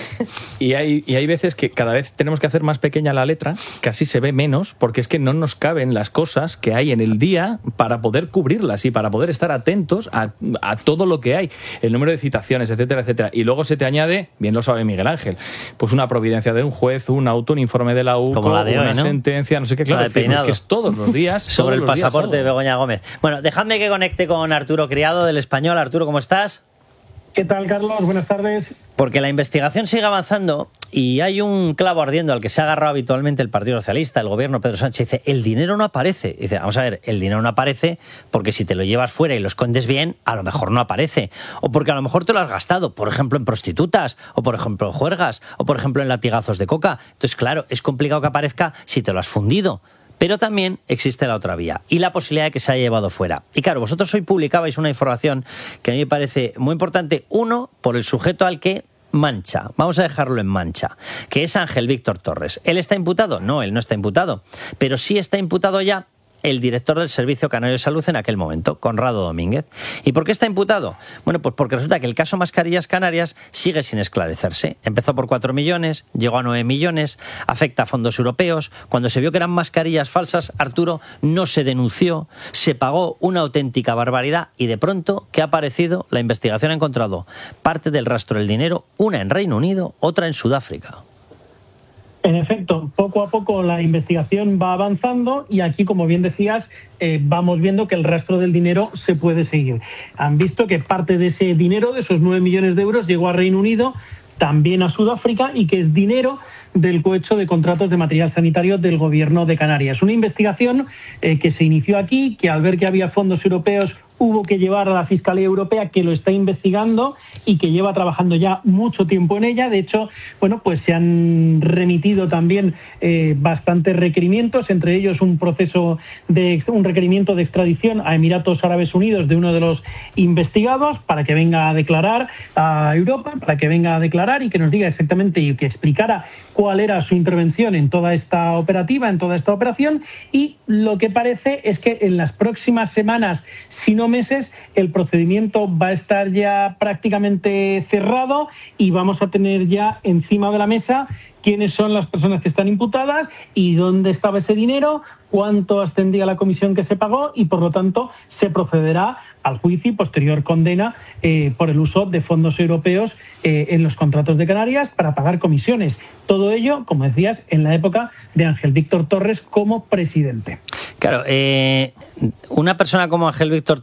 S22: y hay veces que cada vez tenemos que hacer más pequeña la letra, que así se ve menos, porque es que no nos caben las cosas que hay en el día para poder cubrirlas y para poder estar atentos a todo lo que hay, el número de citaciones, etcétera, etcétera. Y luego se te añade, bien lo sabe Miguel Ángel, pues una providencia de un juez, un auto, un informe de la UCO,
S1: como la de hoy,
S22: una sentencia, no sé qué, claro, es que es todos los días.
S1: Sobre el pasaporte de Begoña Gómez. Bueno, dejadme que conecte con Arturo Criado, del Español. Arturo, ¿cómo estás?
S4: ¿Qué tal, Carlos? Buenas tardes.
S1: Porque la investigación sigue avanzando y hay un clavo ardiendo al que se ha agarrado habitualmente el Partido Socialista, el gobierno. Pedro Sánchez dice, el dinero no aparece. Dice, vamos a ver, el dinero no aparece porque si te lo llevas fuera y lo escondes bien, a lo mejor no aparece. O porque a lo mejor te lo has gastado, por ejemplo, en prostitutas, o por ejemplo en juergas, o por ejemplo en latigazos de coca. Entonces, claro, es complicado que aparezca si te lo has fundido. Pero también existe la otra vía y la posibilidad de que se haya llevado fuera. Y claro, vosotros hoy publicabais una información que a mí me parece muy importante. Uno, por el sujeto al que mancha, vamos a dejarlo en mancha, que es Ángel Víctor Torres. ¿Él está imputado? No, él no está imputado, pero sí está imputado ya el director del Servicio Canario de Salud en aquel momento, Conrado Domínguez. ¿Y por qué está imputado? Bueno, pues porque resulta que el caso Mascarillas Canarias sigue sin esclarecerse. Empezó por 4 millones, llegó a 9 millones, afecta a fondos europeos. Cuando se vio que eran mascarillas falsas, Arturo, no se denunció, se pagó una auténtica barbaridad y de pronto, ¿qué ha aparecido? La investigación ha encontrado parte del rastro del dinero, una en Reino Unido, otra en Sudáfrica.
S4: En efecto, poco a poco la investigación va avanzando y aquí, como bien decías, vamos viendo que el rastro del dinero se puede seguir. Han visto que parte de ese dinero, de esos 9 millones de euros, llegó a Reino Unido, también a Sudáfrica, y que es dinero del cohecho de contratos de material sanitario del Gobierno de Canarias. Una investigación que se inició aquí, que al ver que había fondos europeos hubo que llevar a la Fiscalía Europea, que lo está investigando y que lleva trabajando ya mucho tiempo en ella. De hecho, bueno, pues se han remitido también bastantes requerimientos, entre ellos un requerimiento de extradición a Emiratos Árabes Unidos de uno de los investigados para que venga a declarar a Europa, para que venga a declarar y que nos diga exactamente y que explicara cuál era su intervención en toda esta operativa, en toda esta operación. Y lo que parece es que en las próximas semanas, si no meses, el procedimiento va a estar ya prácticamente cerrado y vamos a tener ya encima de la mesa quiénes son las personas que están imputadas y dónde estaba ese dinero, cuánto ascendía la comisión que se pagó y, por lo tanto, se procederá al juicio y posterior condena por el uso de fondos europeos en los contratos de Canarias para pagar comisiones. Todo ello, como decías, en la época de Ángel Víctor Torres como presidente.
S1: Claro, una persona como Ángel Víctor